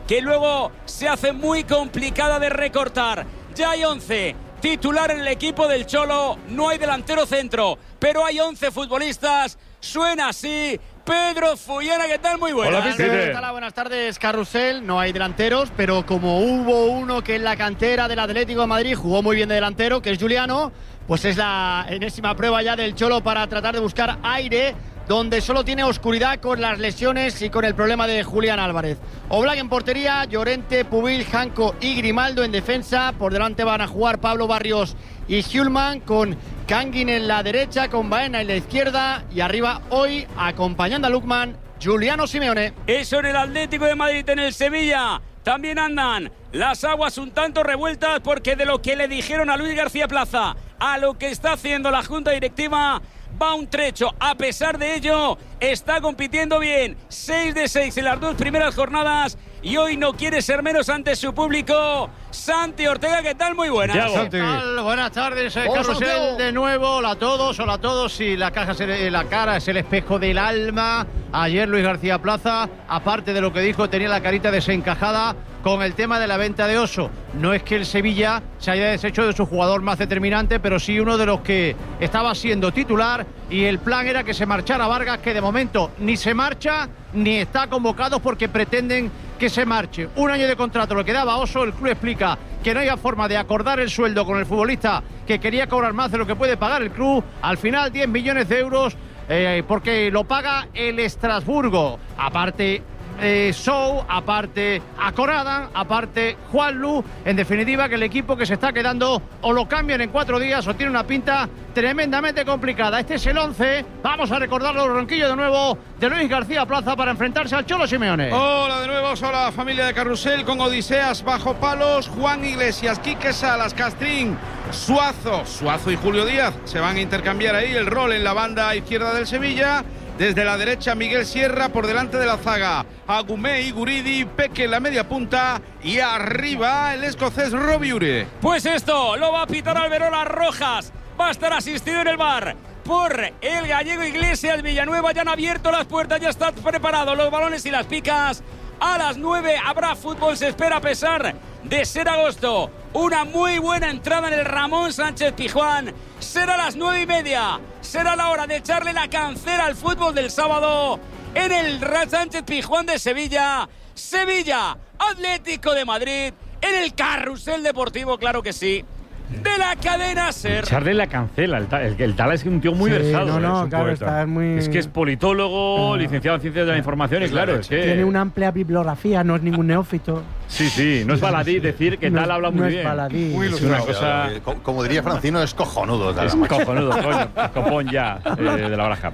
que luego se hace muy complicada de recortar. Ya hay once titular en el equipo del Cholo, no hay delantero centro, pero hay once futbolistas. Suena así Pedro Fullana, ¿qué tal? Muy buenas. Hola, ¿qué tal? Buenas tardes, Carrusel. No hay delanteros, pero como hubo uno que en la cantera del Atlético de Madrid jugó muy bien de delantero, que es Juliano, pues es la enésima prueba ya del Cholo para tratar de buscar aire donde solo tiene oscuridad con las lesiones y con el problema de Julián Álvarez. Oblak en portería, Llorente, Pubil, Janko y Grimaldo en defensa. Por delante van a jugar Pablo Barrios y Hjulman, con Kangin en la derecha, con Baena en la izquierda, y arriba hoy, acompañando a Lukman, Giuliano Simeone. Eso en el Atlético de Madrid. En el Sevilla también andan las aguas un tanto revueltas, porque de lo que le dijeron a Luis García Plaza a lo que está haciendo la Junta Directiva va un trecho. A pesar de ello, está compitiendo bien. seis de seis en las dos primeras jornadas y hoy no quiere ser menos ante su público. Santi Ortega, ¿qué tal? Muy buenas. ¿Qué tal? Buenas tardes, eh, Carrusel de nuevo. Hola a todos, hola a todos. Y la, caja, la cara es el espejo del alma. Ayer Luis García Plaza, aparte de lo que dijo, tenía la carita desencajada con el tema de la venta de Oso. No es que el Sevilla se haya deshecho de su jugador más determinante, pero sí uno de los que estaba siendo titular, y el plan era que se marchara Vargas, que de momento ni se marcha ni está convocado porque pretenden que se marche. Un año de contrato lo que daba Oso. El club explica que no había forma de acordar el sueldo con el futbolista, que quería cobrar más de lo que puede pagar el club. Al final diez millones de euros eh, porque lo paga el Estrasburgo. Aparte Eh, Sou, aparte Acorada, aparte Juanlu. En definitiva, que el equipo que se está quedando o lo cambian en cuatro días o tiene una pinta tremendamente complicada. Este es el once. Vamos a recordarlo, Ronquillo, de nuevo, de Luis García Plaza para enfrentarse al Cholo Simeone. Hola de nuevo, hola familia de Carrusel, con Odiseas bajo palos, Juan Iglesias, Quique Salas, Castrín, Suazo, Suazo y Julio Díaz se van a intercambiar ahí el rol en la banda izquierda del Sevilla. Desde la derecha, Miguel Sierra, por delante de la zaga, Agumé y Guridi, Peque en la media punta, y arriba el escocés Robiure. Pues esto lo va a pitar Alberola Rojas. Va a estar asistido en el bar por el gallego Iglesias. Villanueva ya han abierto las puertas, ya están preparados los balones y las picas. A las nueve habrá fútbol, se espera, a pesar de ser agosto. Una muy buena entrada en el Ramón Sánchez Pizjuán. Será a las nueve y media. Será la hora de echarle la cancela al fútbol del sábado en el Sánchez Pizjuán de Sevilla. Sevilla, Atlético de Madrid, en el Carrusel Deportivo, claro que sí, de la cadena SER. Echarle la cancela. El, ta, el, el Tala es un tío muy sí, versado. No, no, es, un claro, está muy... es que es politólogo, uh, licenciado en Ciencias de la Información, y claro, es que... Tiene una amplia bibliografía, no es ningún neófito. Sí, sí, no es baladí decir que no, Tala habla muy no bien. Es baladí. Muy es una cosa... Como diría Francino, es cojonudo. Es cojonudo, coño. Copón ya, eh, de la baraja.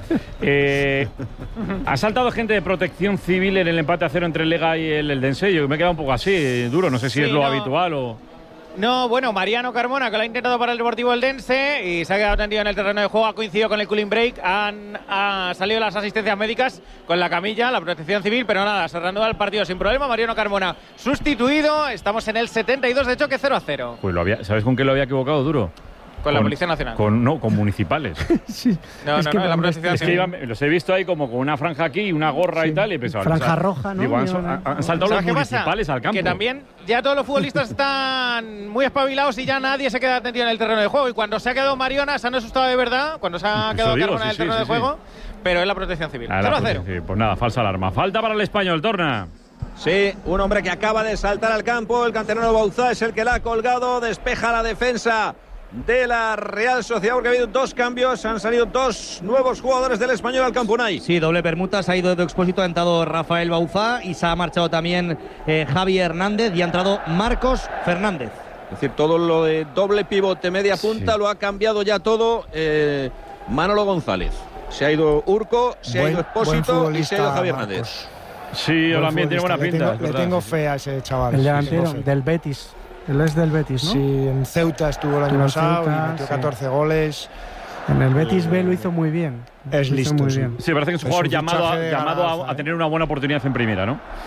Eh, ha saltado gente de Protección Civil en el empate a cero entre el Lega y el Eldense. Yo me he quedado un poco así, duro, no sé si sí, es lo no. habitual o... No, bueno, Mariano Carmona, que lo ha intentado para el Deportivo Eldense y se ha quedado tendido en el terreno de juego, ha coincidido con el cooling break, han, han salido las asistencias médicas con la camilla, la Protección Civil, pero nada, se reanuda el partido sin problema. Mariano Carmona sustituido, estamos en el setenta y dos de choque, cero a cero. Pues lo había, ¿sabes con qué lo había equivocado, Duro? Con, con la Policía Nacional. Con, no, con municipales. sí. No, es no, que no, la Protección es que iban, los he visto ahí como con una franja aquí y una gorra sí. y tal, y pensaba... Franja o sea, roja, ¿no? Digo, han, han, han saltado los municipales al campo. Que también ya todos los futbolistas están muy espabilados y ya nadie se queda atendido en el terreno de juego. Y cuando se ha quedado Mariona, se han asustado de verdad, cuando se ha quedado Carmona sí, en el terreno sí, de sí, juego, sí. pero es la Protección Civil. cero a cero. Sí, pues nada, falsa alarma. Falta para el Español, Torna. Sí, un hombre que acaba de saltar al campo, el canterano Bauzá es el que la ha colgado, despeja la defensa de la Real Sociedad, porque ha habido dos cambios, han salido dos nuevos jugadores del Español al campo. Unai. Sí, doble permuta, se ha ido de Expósito, ha entrado Rafael Bauzá y se ha marchado también eh, Javi Hernández y ha entrado Marcos Fernández. Es decir, todo lo de doble pivote, media punta, sí. lo ha cambiado ya todo eh, Manolo González. Se ha ido Urco, se buen, ha ido Expósito y se ha ido Javi Hernández. Marcos. Sí, también tiene buena pinta. Le tengo, le tengo fe a ese chaval. El delantero del Betis. Él es del Betis, ¿no? Sí, en Ceuta estuvo el año pasado y metió catorce sí. goles. En el Betis B lo hizo muy bien. Es listo, muy sí. bien. Sí, parece que es un jugador llamado, a, llamado a, a tener una buena oportunidad en primera, ¿no?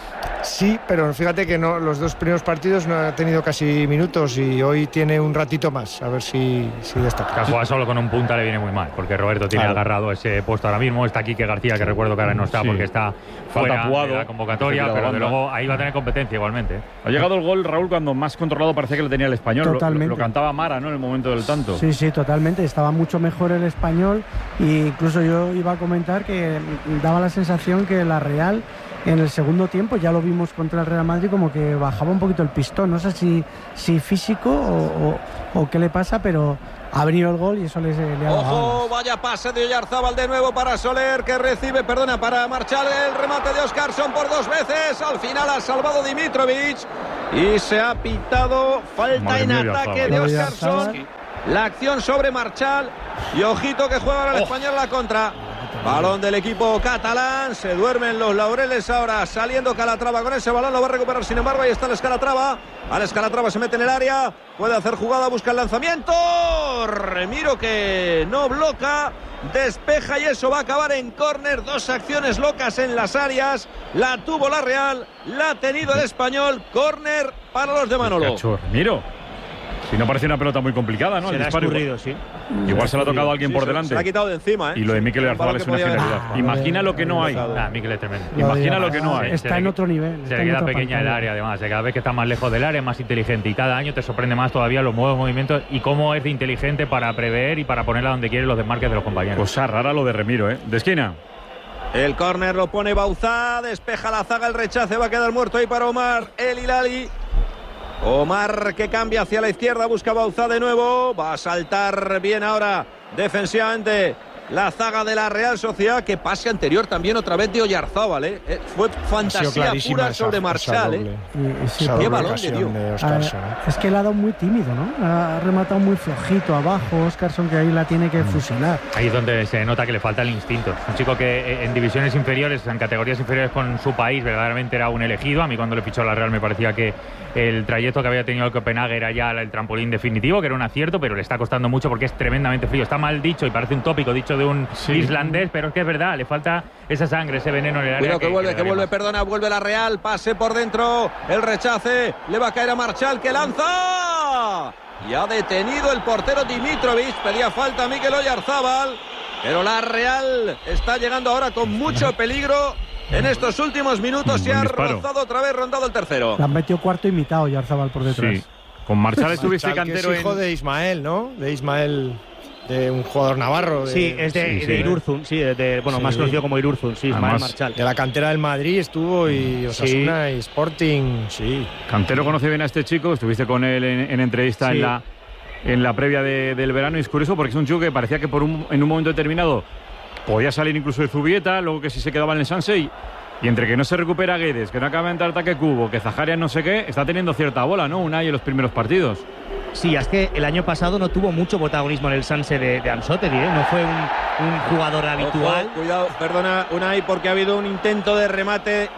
Sí, pero fíjate que no, los dos primeros partidos no ha tenido casi minutos y hoy tiene un ratito más, a ver si, si destaca. Que juega solo con un punta le viene muy mal, porque Roberto tiene claro. agarrado ese puesto ahora mismo. Está Quique García, que recuerdo que ahora no está sí. porque está fuera de la convocatoria, la pero de luego ahí va a tener competencia igualmente. Ha llegado el gol, Raúl, cuando más controlado parecía que lo tenía el Español. Totalmente. Lo, lo cantaba Mara, ¿no?, en el momento del tanto. Sí, sí, totalmente. Estaba mucho mejor el Español e incluso yo iba a comentar que daba la sensación que la Real en el segundo tiempo, ya lo vimos contra el Real Madrid, como que bajaba un poquito el pistón. No sé si, si físico o, o, o qué le pasa, pero ha venido el gol y eso le, le ha Ojo, vaya pase de Oyarzábal de nuevo para Soler, que recibe, perdona, para Marchal, el remate de Óscarson por dos veces. Al final ha salvado Dimitrovic y se ha pitado falta Madre en mía, ataque de Óscarson. La acción sobre Marchal y ojito que juega ahora el oh. español la contra. Balón del equipo catalán, se duermen los laureles ahora, saliendo Calatrava con ese balón, lo va a recuperar sin embargo, ahí está el Calatrava, Alex Calatrava se mete en el área, puede hacer jugada, busca el lanzamiento, Remiro que no bloca, despeja y eso va a acabar en córner. Dos acciones locas en las áreas, la tuvo la Real, la ha tenido el español, córner para los de Manolo. Remiro. Si no parece una pelota muy complicada, ¿no? Se le ha escurrido, sí. Igual se le ha tocado a alguien sí, por se, delante. Se la ha quitado de encima, ¿eh? Y lo de Mikel Oyarzabal es una genialidad. Ah, Imagina lo que no hay. Ah, Mikel es tremendo. Imagina lo que no hay. Está en otro nivel. Se le queda pequeña el área, además. Cada vez que está más lejos del área es más inteligente. Y cada año te sorprende más todavía los nuevos movimientos y cómo es de inteligente para prever y para ponerla donde quiere los desmarques de los compañeros. Cosa rara lo de Remiro, ¿eh? De esquina. El córner lo pone Bauzá, despeja la zaga, el rechace, va a quedar muerto ahí para Omar El Hilali. Omar que cambia hacia la izquierda, busca Bauzá de nuevo, va a saltar bien ahora defensivamente la zaga de la Real Sociedad. Que pase anterior también otra vez de Oyarzábal, ¿eh? Eh, fue fantasía pura sobre esa, Marchal, ¿eh? Y, y sí, qué balón le dio. De Óscarson, ¿eh? Es que él ha dado muy tímido, ¿no? Ha rematado muy flojito abajo Óscarson, que ahí la tiene que fusilar. Ahí es donde se nota que le falta el instinto. Un chico que en divisiones inferiores, en categorías inferiores con su país, verdaderamente era un elegido. A mí cuando le fichó a la Real me parecía que el trayecto que había tenido el Copenhague era ya el trampolín definitivo, que era un acierto, pero le está costando mucho porque es tremendamente frío. Está mal dicho y parece un tópico dicho de un sí. islandés, pero es que es verdad, le falta esa sangre, ese veneno en el área. Cuidado que, que vuelve, que, que vuelve, más. perdona, vuelve la Real, pase por dentro, el rechace, le va a caer a Marchal, que lanza y ha detenido el portero Dimitrovic. Pedía falta a Mikel Oyarzábal, pero la Real está llegando ahora con mucho peligro. En estos últimos minutos se ha rozado otra vez, rondado el tercero. Le han metido cuarto y mitad Oyarzábal por detrás. Sí. Con Marchal estuviste Marchal, cantero que es hijo en... de Ismael, ¿no? De Ismael, de un jugador navarro. De... Sí, es de, sí, sí, de Irurzun, sí, de, de, bueno, sí. más conocido como Irurzun, sí, Ismael Además, Marchal. De la cantera del Madrid estuvo y Osasuna sí. y Sporting, sí. Cantero conoce bien a este chico, estuviste con él en, en entrevista sí. en la en la previa de, del verano, y es curioso porque es un chico que parecía que por un, en un momento determinado podía salir incluso de Zubieta, luego que si se quedaba en el Sanse y, y entre que no se recupera Guedes, que no acaba de entrar ataque Cubo, que Zaharian no sé qué, está teniendo cierta bola, ¿no? Unai en los primeros partidos. Sí, es que el año pasado no tuvo mucho protagonismo en el Sanse de, de Ancelotti, ¿eh? No fue un, un jugador habitual. Ojo, cuidado, perdona Unai, porque ha habido un intento de remate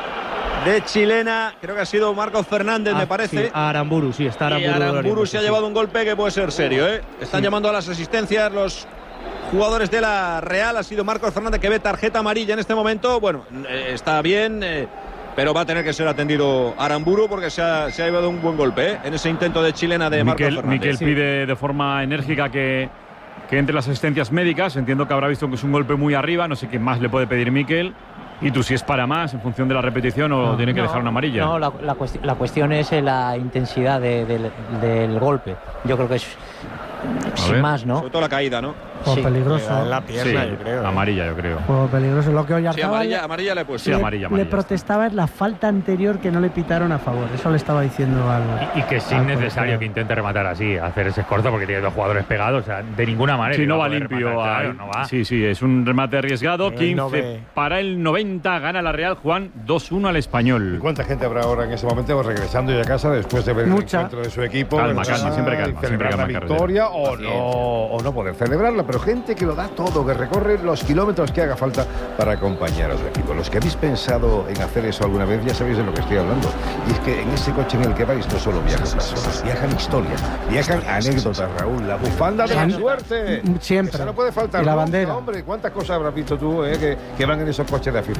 de chilena, creo que ha sido Marcos Fernández, ah, me parece. Sí, Aramburu, sí, está Aramburu. Y Aramburu se ha llevado un golpe que puede ser serio, ¿eh? Están sí. llamando a las asistencias los jugadores de la Real. Ha sido Marcos Fernández, que ve tarjeta amarilla en este momento. Bueno, eh, está bien, eh, pero va a tener que ser atendido Aramburu porque se ha, se ha llevado un buen golpe, ¿eh? En ese intento de chilena de Marcos Miquel, Fernández. Miquel sí. pide de forma enérgica que, que entre las asistencias médicas. Entiendo que habrá visto que es un golpe muy arriba. No sé qué más le puede pedir Miquel. ¿Y tú si es para más en función de la repetición o no, tiene que no, dejar una amarilla? No, la, la, cuestión, la cuestión es la intensidad de, de, del golpe. Yo creo que es sin más, ¿no? Sobre todo la caída, ¿no? O sí. peligroso. La pierna, sí, yo creo. Amarilla, yo creo. O peligroso. Lo que Oyarzábal sí, amarilla, amarilla le he puesto. Sí, amarilla, amarilla. Le protestaba es la falta anterior que no le pitaron a favor. Eso le estaba diciendo algo. Y, y que es innecesario que intente rematar así, hacer ese escorzo porque tiene dos jugadores pegados. O sea, de ninguna manera. Sí, no va limpio. Rematar, claro, no va. Sí, sí, es un remate arriesgado. El quince nove. Para el noventa. Gana la Real, Juan, dos uno al Español. ¿Y cuánta gente habrá ahora en ese momento regresando ya a casa después de ver Mucha. el encuentro de su equipo? Calma, calma, siempre calma. Celebrar siempre la victoria o no, o no poder celebrarla, pero gente que lo da todo, que recorre los kilómetros que haga falta para acompañar a su equipo. Los que habéis pensado en hacer eso alguna vez ya sabéis de lo que estoy hablando. Y es que en ese coche en el que vais no solo viajan personas, viajan historias, viajan anécdotas, Raúl, la bufanda de la suerte. Siempre. Esa no puede faltar. Y la ¿no? bandera. Hombre, ¿cuántas cosas habrás visto tú eh, que, que van en esos coches de afición?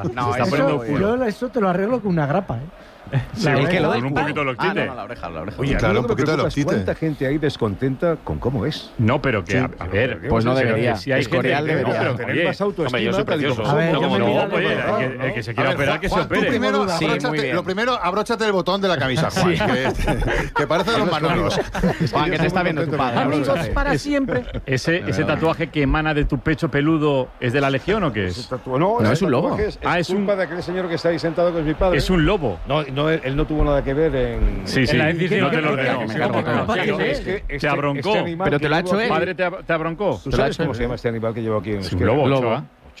ya. No, se está poniendo Eso, yo eso te lo arreglo con una grapa, ¿eh? Sí, La el oreja. que lo del un poquito de loctite. Ah, no, no, la oreja, la oreja. Oye, Claro, claro, un poquito de loctite. ¿Cuánta gente hay descontenta con cómo es? No, pero que, Sí, a, a pero ver, que pues no pero debería. que si hay Escorial gente que- debería. no, pero, Tener oye, más autoestima. hombre, yo soy tal y como precioso. A ver, somos. yo me no, miro- oye, el que, el que se quiera A ver, operar, Juan, que se Juan, tú opere. primero, Sí, abróchate- muy bien. lo primero, abróchate el botón de la camisa, Juan, que, que parece de los Manolos. Juan, que te está viendo tu padre. Amigos para siempre. Ese, ese tatuaje que emana de tu pecho peludo, ¿es de la Legión o qué Ese es? tatu- No, No, ese es un lobo. tatuaje Es, Ah, es es un- culpa de aquel señor que está ahí sentado, que es mi padre. Es un lobo. No, no, él, él no tuvo nada que ver en. Sí, sí. En la decisión no te que- lo que- ordenó. que- me que- cargo, que- claro. que- Claro, que- es que este- te abroncó. este animal Pero que te lo ha llevo hecho aquí- él. ¿Padre te, ab- te abroncó? ¿Tú Te lo ha sabes hecho cómo él. se llama este animal que llevo aquí en Es un Euskera? lobo, Lobo. chaval.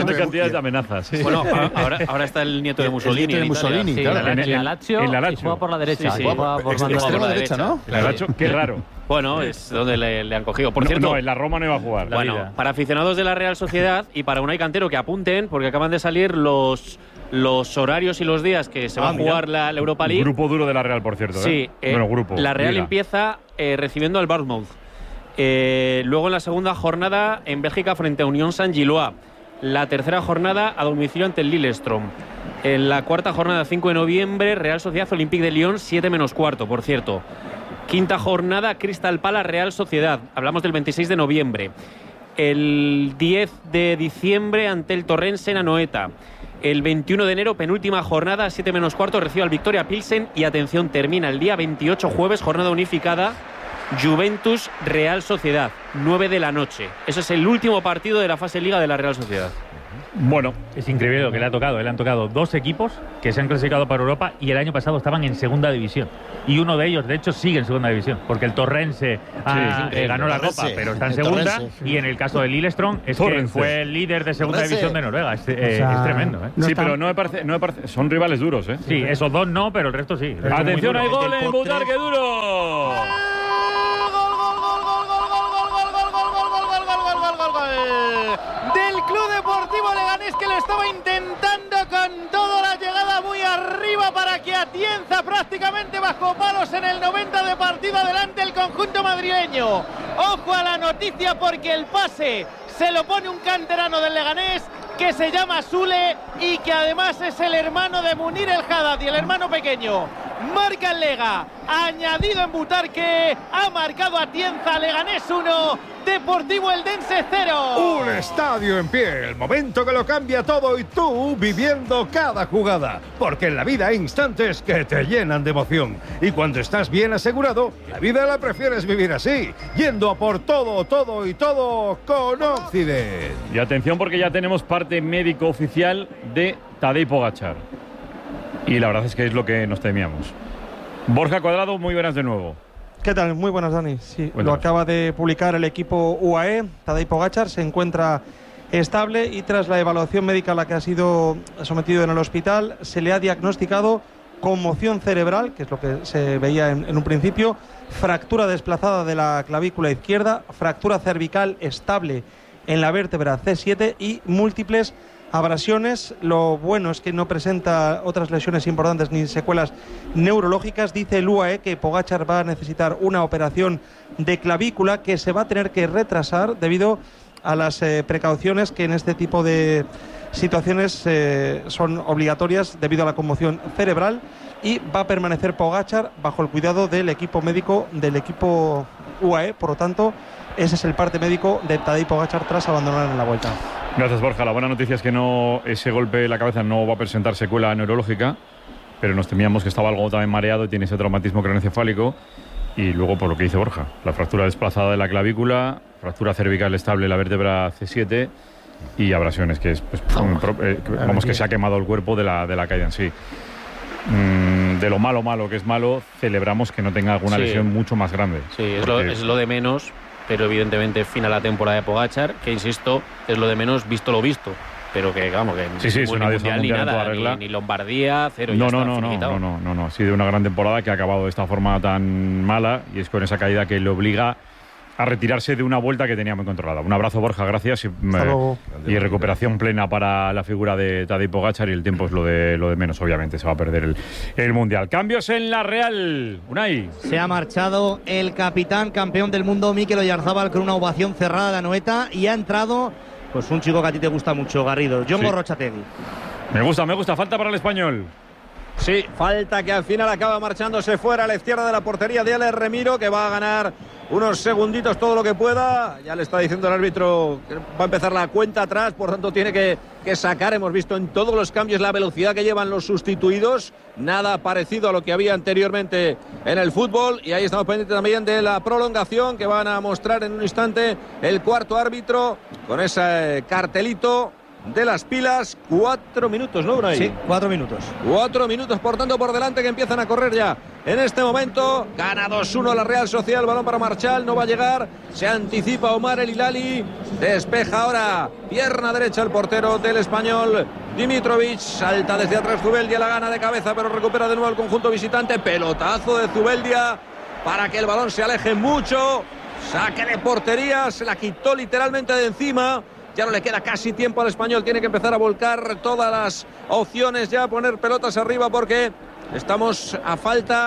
Una cantidad de amenazas. Sí. Bueno, ahora, ahora está el nieto de Mussolini. El nieto de Mussolini, sí, claro. En el Lazio, en la Lazio. y juega por la derecha. Sí, sí. Juega por Ex- banda extremo derecha. derecha, ¿no? La Lazio, qué raro. Bueno, es donde le, le han cogido. Por no, cierto, no, en la Roma no iba a jugar. la bueno, vida. para aficionados de la Real Sociedad y para Unai Cantero que apunten, porque acaban de salir los, los horarios y los días que se Ah, va a mira. jugar la, la Europa League. Grupo duro de la Real, por cierto. Sí, ¿eh? eh, Bueno, grupo. la Real liga. empieza eh, recibiendo al Bournemouth. Eh, luego en la segunda jornada en Bélgica frente a Unión Saint-Gilloise. La tercera jornada a domicilio ante el Lillestrøm. En la cuarta jornada, cinco de noviembre, Real Sociedad Olympique de Lyon, siete menos cuarto, por cierto. Quinta jornada, Crystal Palace Real Sociedad. Hablamos del veintiséis de noviembre. El diez de diciembre ante el Torrense en Anoeta. El veintiuno de enero, penúltima jornada, siete menos cuarto, recibe al Victoria Pilsen. Y atención, termina el día veintiocho, jueves, jornada unificada. Juventus Real Sociedad, nueve de la noche. Ese es el último partido de la fase Liga de la Real Sociedad. Bueno, es increíble lo que le ha tocado. Le han tocado dos equipos que se han clasificado para Europa y el año pasado estaban en segunda división. Y uno de ellos, de hecho, sigue en segunda división, porque el Torrense ah, sí, eh, ganó la Copa, pero está en segunda. Torrense. Y en el caso del Lillestrøm, es Torrense. que fue el líder de segunda Torrense. división de Noruega. Es, eh, o sea, es tremendo. ¿eh? No sí, está... pero no me, parece, no me parece. Son rivales duros, ¿eh? Sí, esos dos no, pero el resto sí. El resto Atención, hay gol en Butarque duro. Del Club Deportivo Leganés, que lo estaba intentando con toda la llegada muy arriba para que Atienza prácticamente bajo palos en el noventa de partido. Adelante el conjunto madrileño. Ojo a la noticia, porque el pase se lo pone un canterano del Leganés que se llama Sule y que además es el hermano de Munir El Haddad y el hermano pequeño. Marca el Lega, añadido en Butarque, ha marcado Atienza. Leganés uno, Deportivo Eldense cero. Un estadio en pie, el momento que lo cambia todo y tú viviendo cada jugada, porque en la vida hay instantes que te llenan de emoción y cuando estás bien asegurado, la vida la prefieres vivir así, yendo a por todo, todo y todo con Occident. Y atención, porque ya tenemos parte médico oficial de Tadej Pogačar. Y la verdad es que es lo que nos temíamos. Borja Cuadrado, muy buenas de nuevo. ¿Qué tal? Muy buenas, Dani. Sí, Cuéntanos. Lo acaba de publicar el equipo U A E. Tadej Pogačar se encuentra estable y tras la evaluación médica a la que ha sido sometido en el hospital, se le ha diagnosticado conmoción cerebral, que es lo que se veía en, en un principio, fractura desplazada de la clavícula izquierda, fractura cervical estable en la vértebra C siete y múltiples abrasiones. Lo bueno es que no presenta otras lesiones importantes ni secuelas neurológicas. Dice el U A E que Pogačar va a necesitar una operación de clavícula que se va a tener que retrasar debido a las eh, precauciones que en este tipo de situaciones eh, son obligatorias debido a la conmoción cerebral, y va a permanecer Pogačar bajo el cuidado del equipo médico del equipo U A E. Por lo tanto, ese es el parte médico de Tadej Pogačar tras abandonar en la vuelta. Gracias, Borja. La buena noticia es que no, ese golpe en la cabeza no va a presentar secuela neurológica, pero nos temíamos que estaba algo también mareado y tiene ese traumatismo craneoencefálico. Y luego, por lo que dice Borja, la fractura desplazada de la clavícula, fractura cervical estable en la vértebra C siete y abrasiones, que es, pues, oh, eh, vamos, que se ha quemado el cuerpo de la, de la caída en sí. Mm, de lo malo, malo que es malo, celebramos que no tenga alguna sí. lesión mucho más grande. Sí, es, porque... lo, es lo de menos. Pero evidentemente fin a la temporada de Pogačar, que insisto, es lo de menos visto lo visto. Pero que, vamos, que sí, sí, es una mundial, mundial ni nada, ni, ni Lombardía, cero. No, ya no, está no, no, no, no, no, ha sido una gran temporada que ha acabado de esta forma tan mala, y es con esa caída que le obliga a retirarse de una vuelta que tenía muy controlada. Un abrazo, Borja, gracias. Y, eh, y recuperación plena para la figura de Tadej Pogačar, y el tiempo es lo de, lo de menos, obviamente. Se va a perder el, el Mundial. Cambios en la Real. Unai. Se ha marchado el capitán, campeón del mundo, Mikel Oyarzábal, con una ovación cerrada de Anoeta, y ha entrado pues un chico que a ti te gusta mucho, Garrido, Jon Gorrotxategi. Sí. Me gusta, me gusta. Falta para el español. Sí, falta, que al final acaba marchándose fuera a la izquierda de la portería de Alex Remiro, que va a ganar unos segunditos todo lo que pueda. Ya le está diciendo el árbitro que va a empezar la cuenta atrás, por tanto tiene que, que sacar. Hemos visto en todos los cambios la velocidad que llevan los sustituidos, nada parecido a lo que había anteriormente en el fútbol. Y ahí estamos pendientes también de la prolongación, que van a mostrar en un instante el cuarto árbitro con ese cartelito de las pilas. Cuatro minutos, ¿no, Unai? Sí, cuatro minutos. Cuatro minutos, por tanto, por delante, que empiezan a correr ya. En este momento, gana dos uno la Real Sociedad. El balón para Marchal, no va a llegar. Se anticipa Omar El Hilali. Despeja ahora, pierna derecha, el portero del español, Dimitrovic. Salta desde atrás Zubeldia, la gana de cabeza, pero recupera de nuevo el conjunto visitante. Pelotazo de Zubeldia para que el balón se aleje mucho. Saque de portería, se la quitó literalmente de encima. Ya no le queda casi tiempo al español. Tiene que empezar a volcar todas las opciones, ya a poner pelotas arriba, porque estamos a falta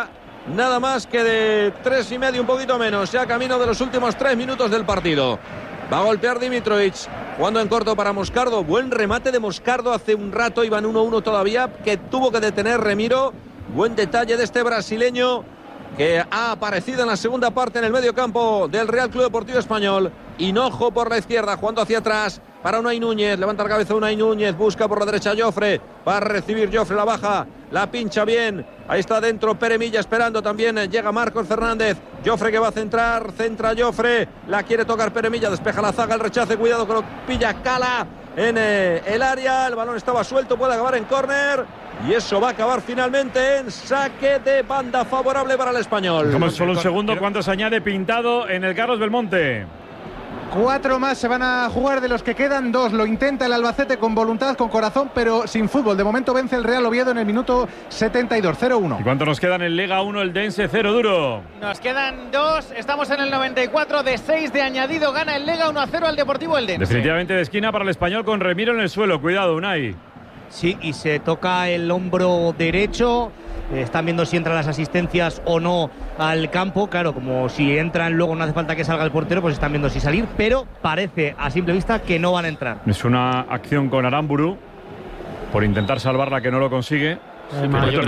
nada más que de tres y medio, un poquito menos, ya camino de los últimos tres minutos del partido. Va a golpear Dimitrovic, jugando en corto para Moscardo. Buen remate de Moscardo hace un rato, iban uno uno todavía, que tuvo que detener Remiro. Buen detalle de este brasileño que ha aparecido en la segunda parte en el medio campo del Real Club Deportivo Español. Hinojo por la izquierda, jugando hacia atrás para Unai Núñez, levanta la cabeza Unai Núñez, busca por la derecha Jofre, va a recibir Jofre, la baja, la pincha bien, ahí está dentro Pere Milla esperando también, llega Marcos Fernández, Jofre que va a centrar, centra Jofre, la quiere tocar Pere Milla, despeja la zaga, el rechace, cuidado que lo pilla Cala en eh, el área, el balón estaba suelto, puede acabar en córner y eso va a acabar finalmente en saque de banda favorable para el Español. Como solo un segundo, ¿cuánto se añade Pintado en el Carlos Belmonte? Cuatro más se van a jugar, de los que quedan dos. Lo intenta el Albacete con voluntad, con corazón, pero sin fútbol. De momento vence el Real Oviedo en el minuto setenta y dos, cero uno. ¿Y cuánto nos quedan en Liga uno el Dense? Cero duro. Nos quedan dos, estamos en el noventa y cuatro, de seis de añadido, gana el Lega uno a cero al Deportivo Eldense. Definitivamente de esquina para el Español con Remiro en el suelo. Cuidado, Unai. Sí, y se toca el hombro derecho. Están viendo si entran las asistencias o no al campo. Claro, como si entran luego no hace falta que salga el portero, pues están viendo si salir, pero parece a simple vista que no van a entrar. Es una acción con Aramburu por intentar salvarla, que no lo consigue. Sí,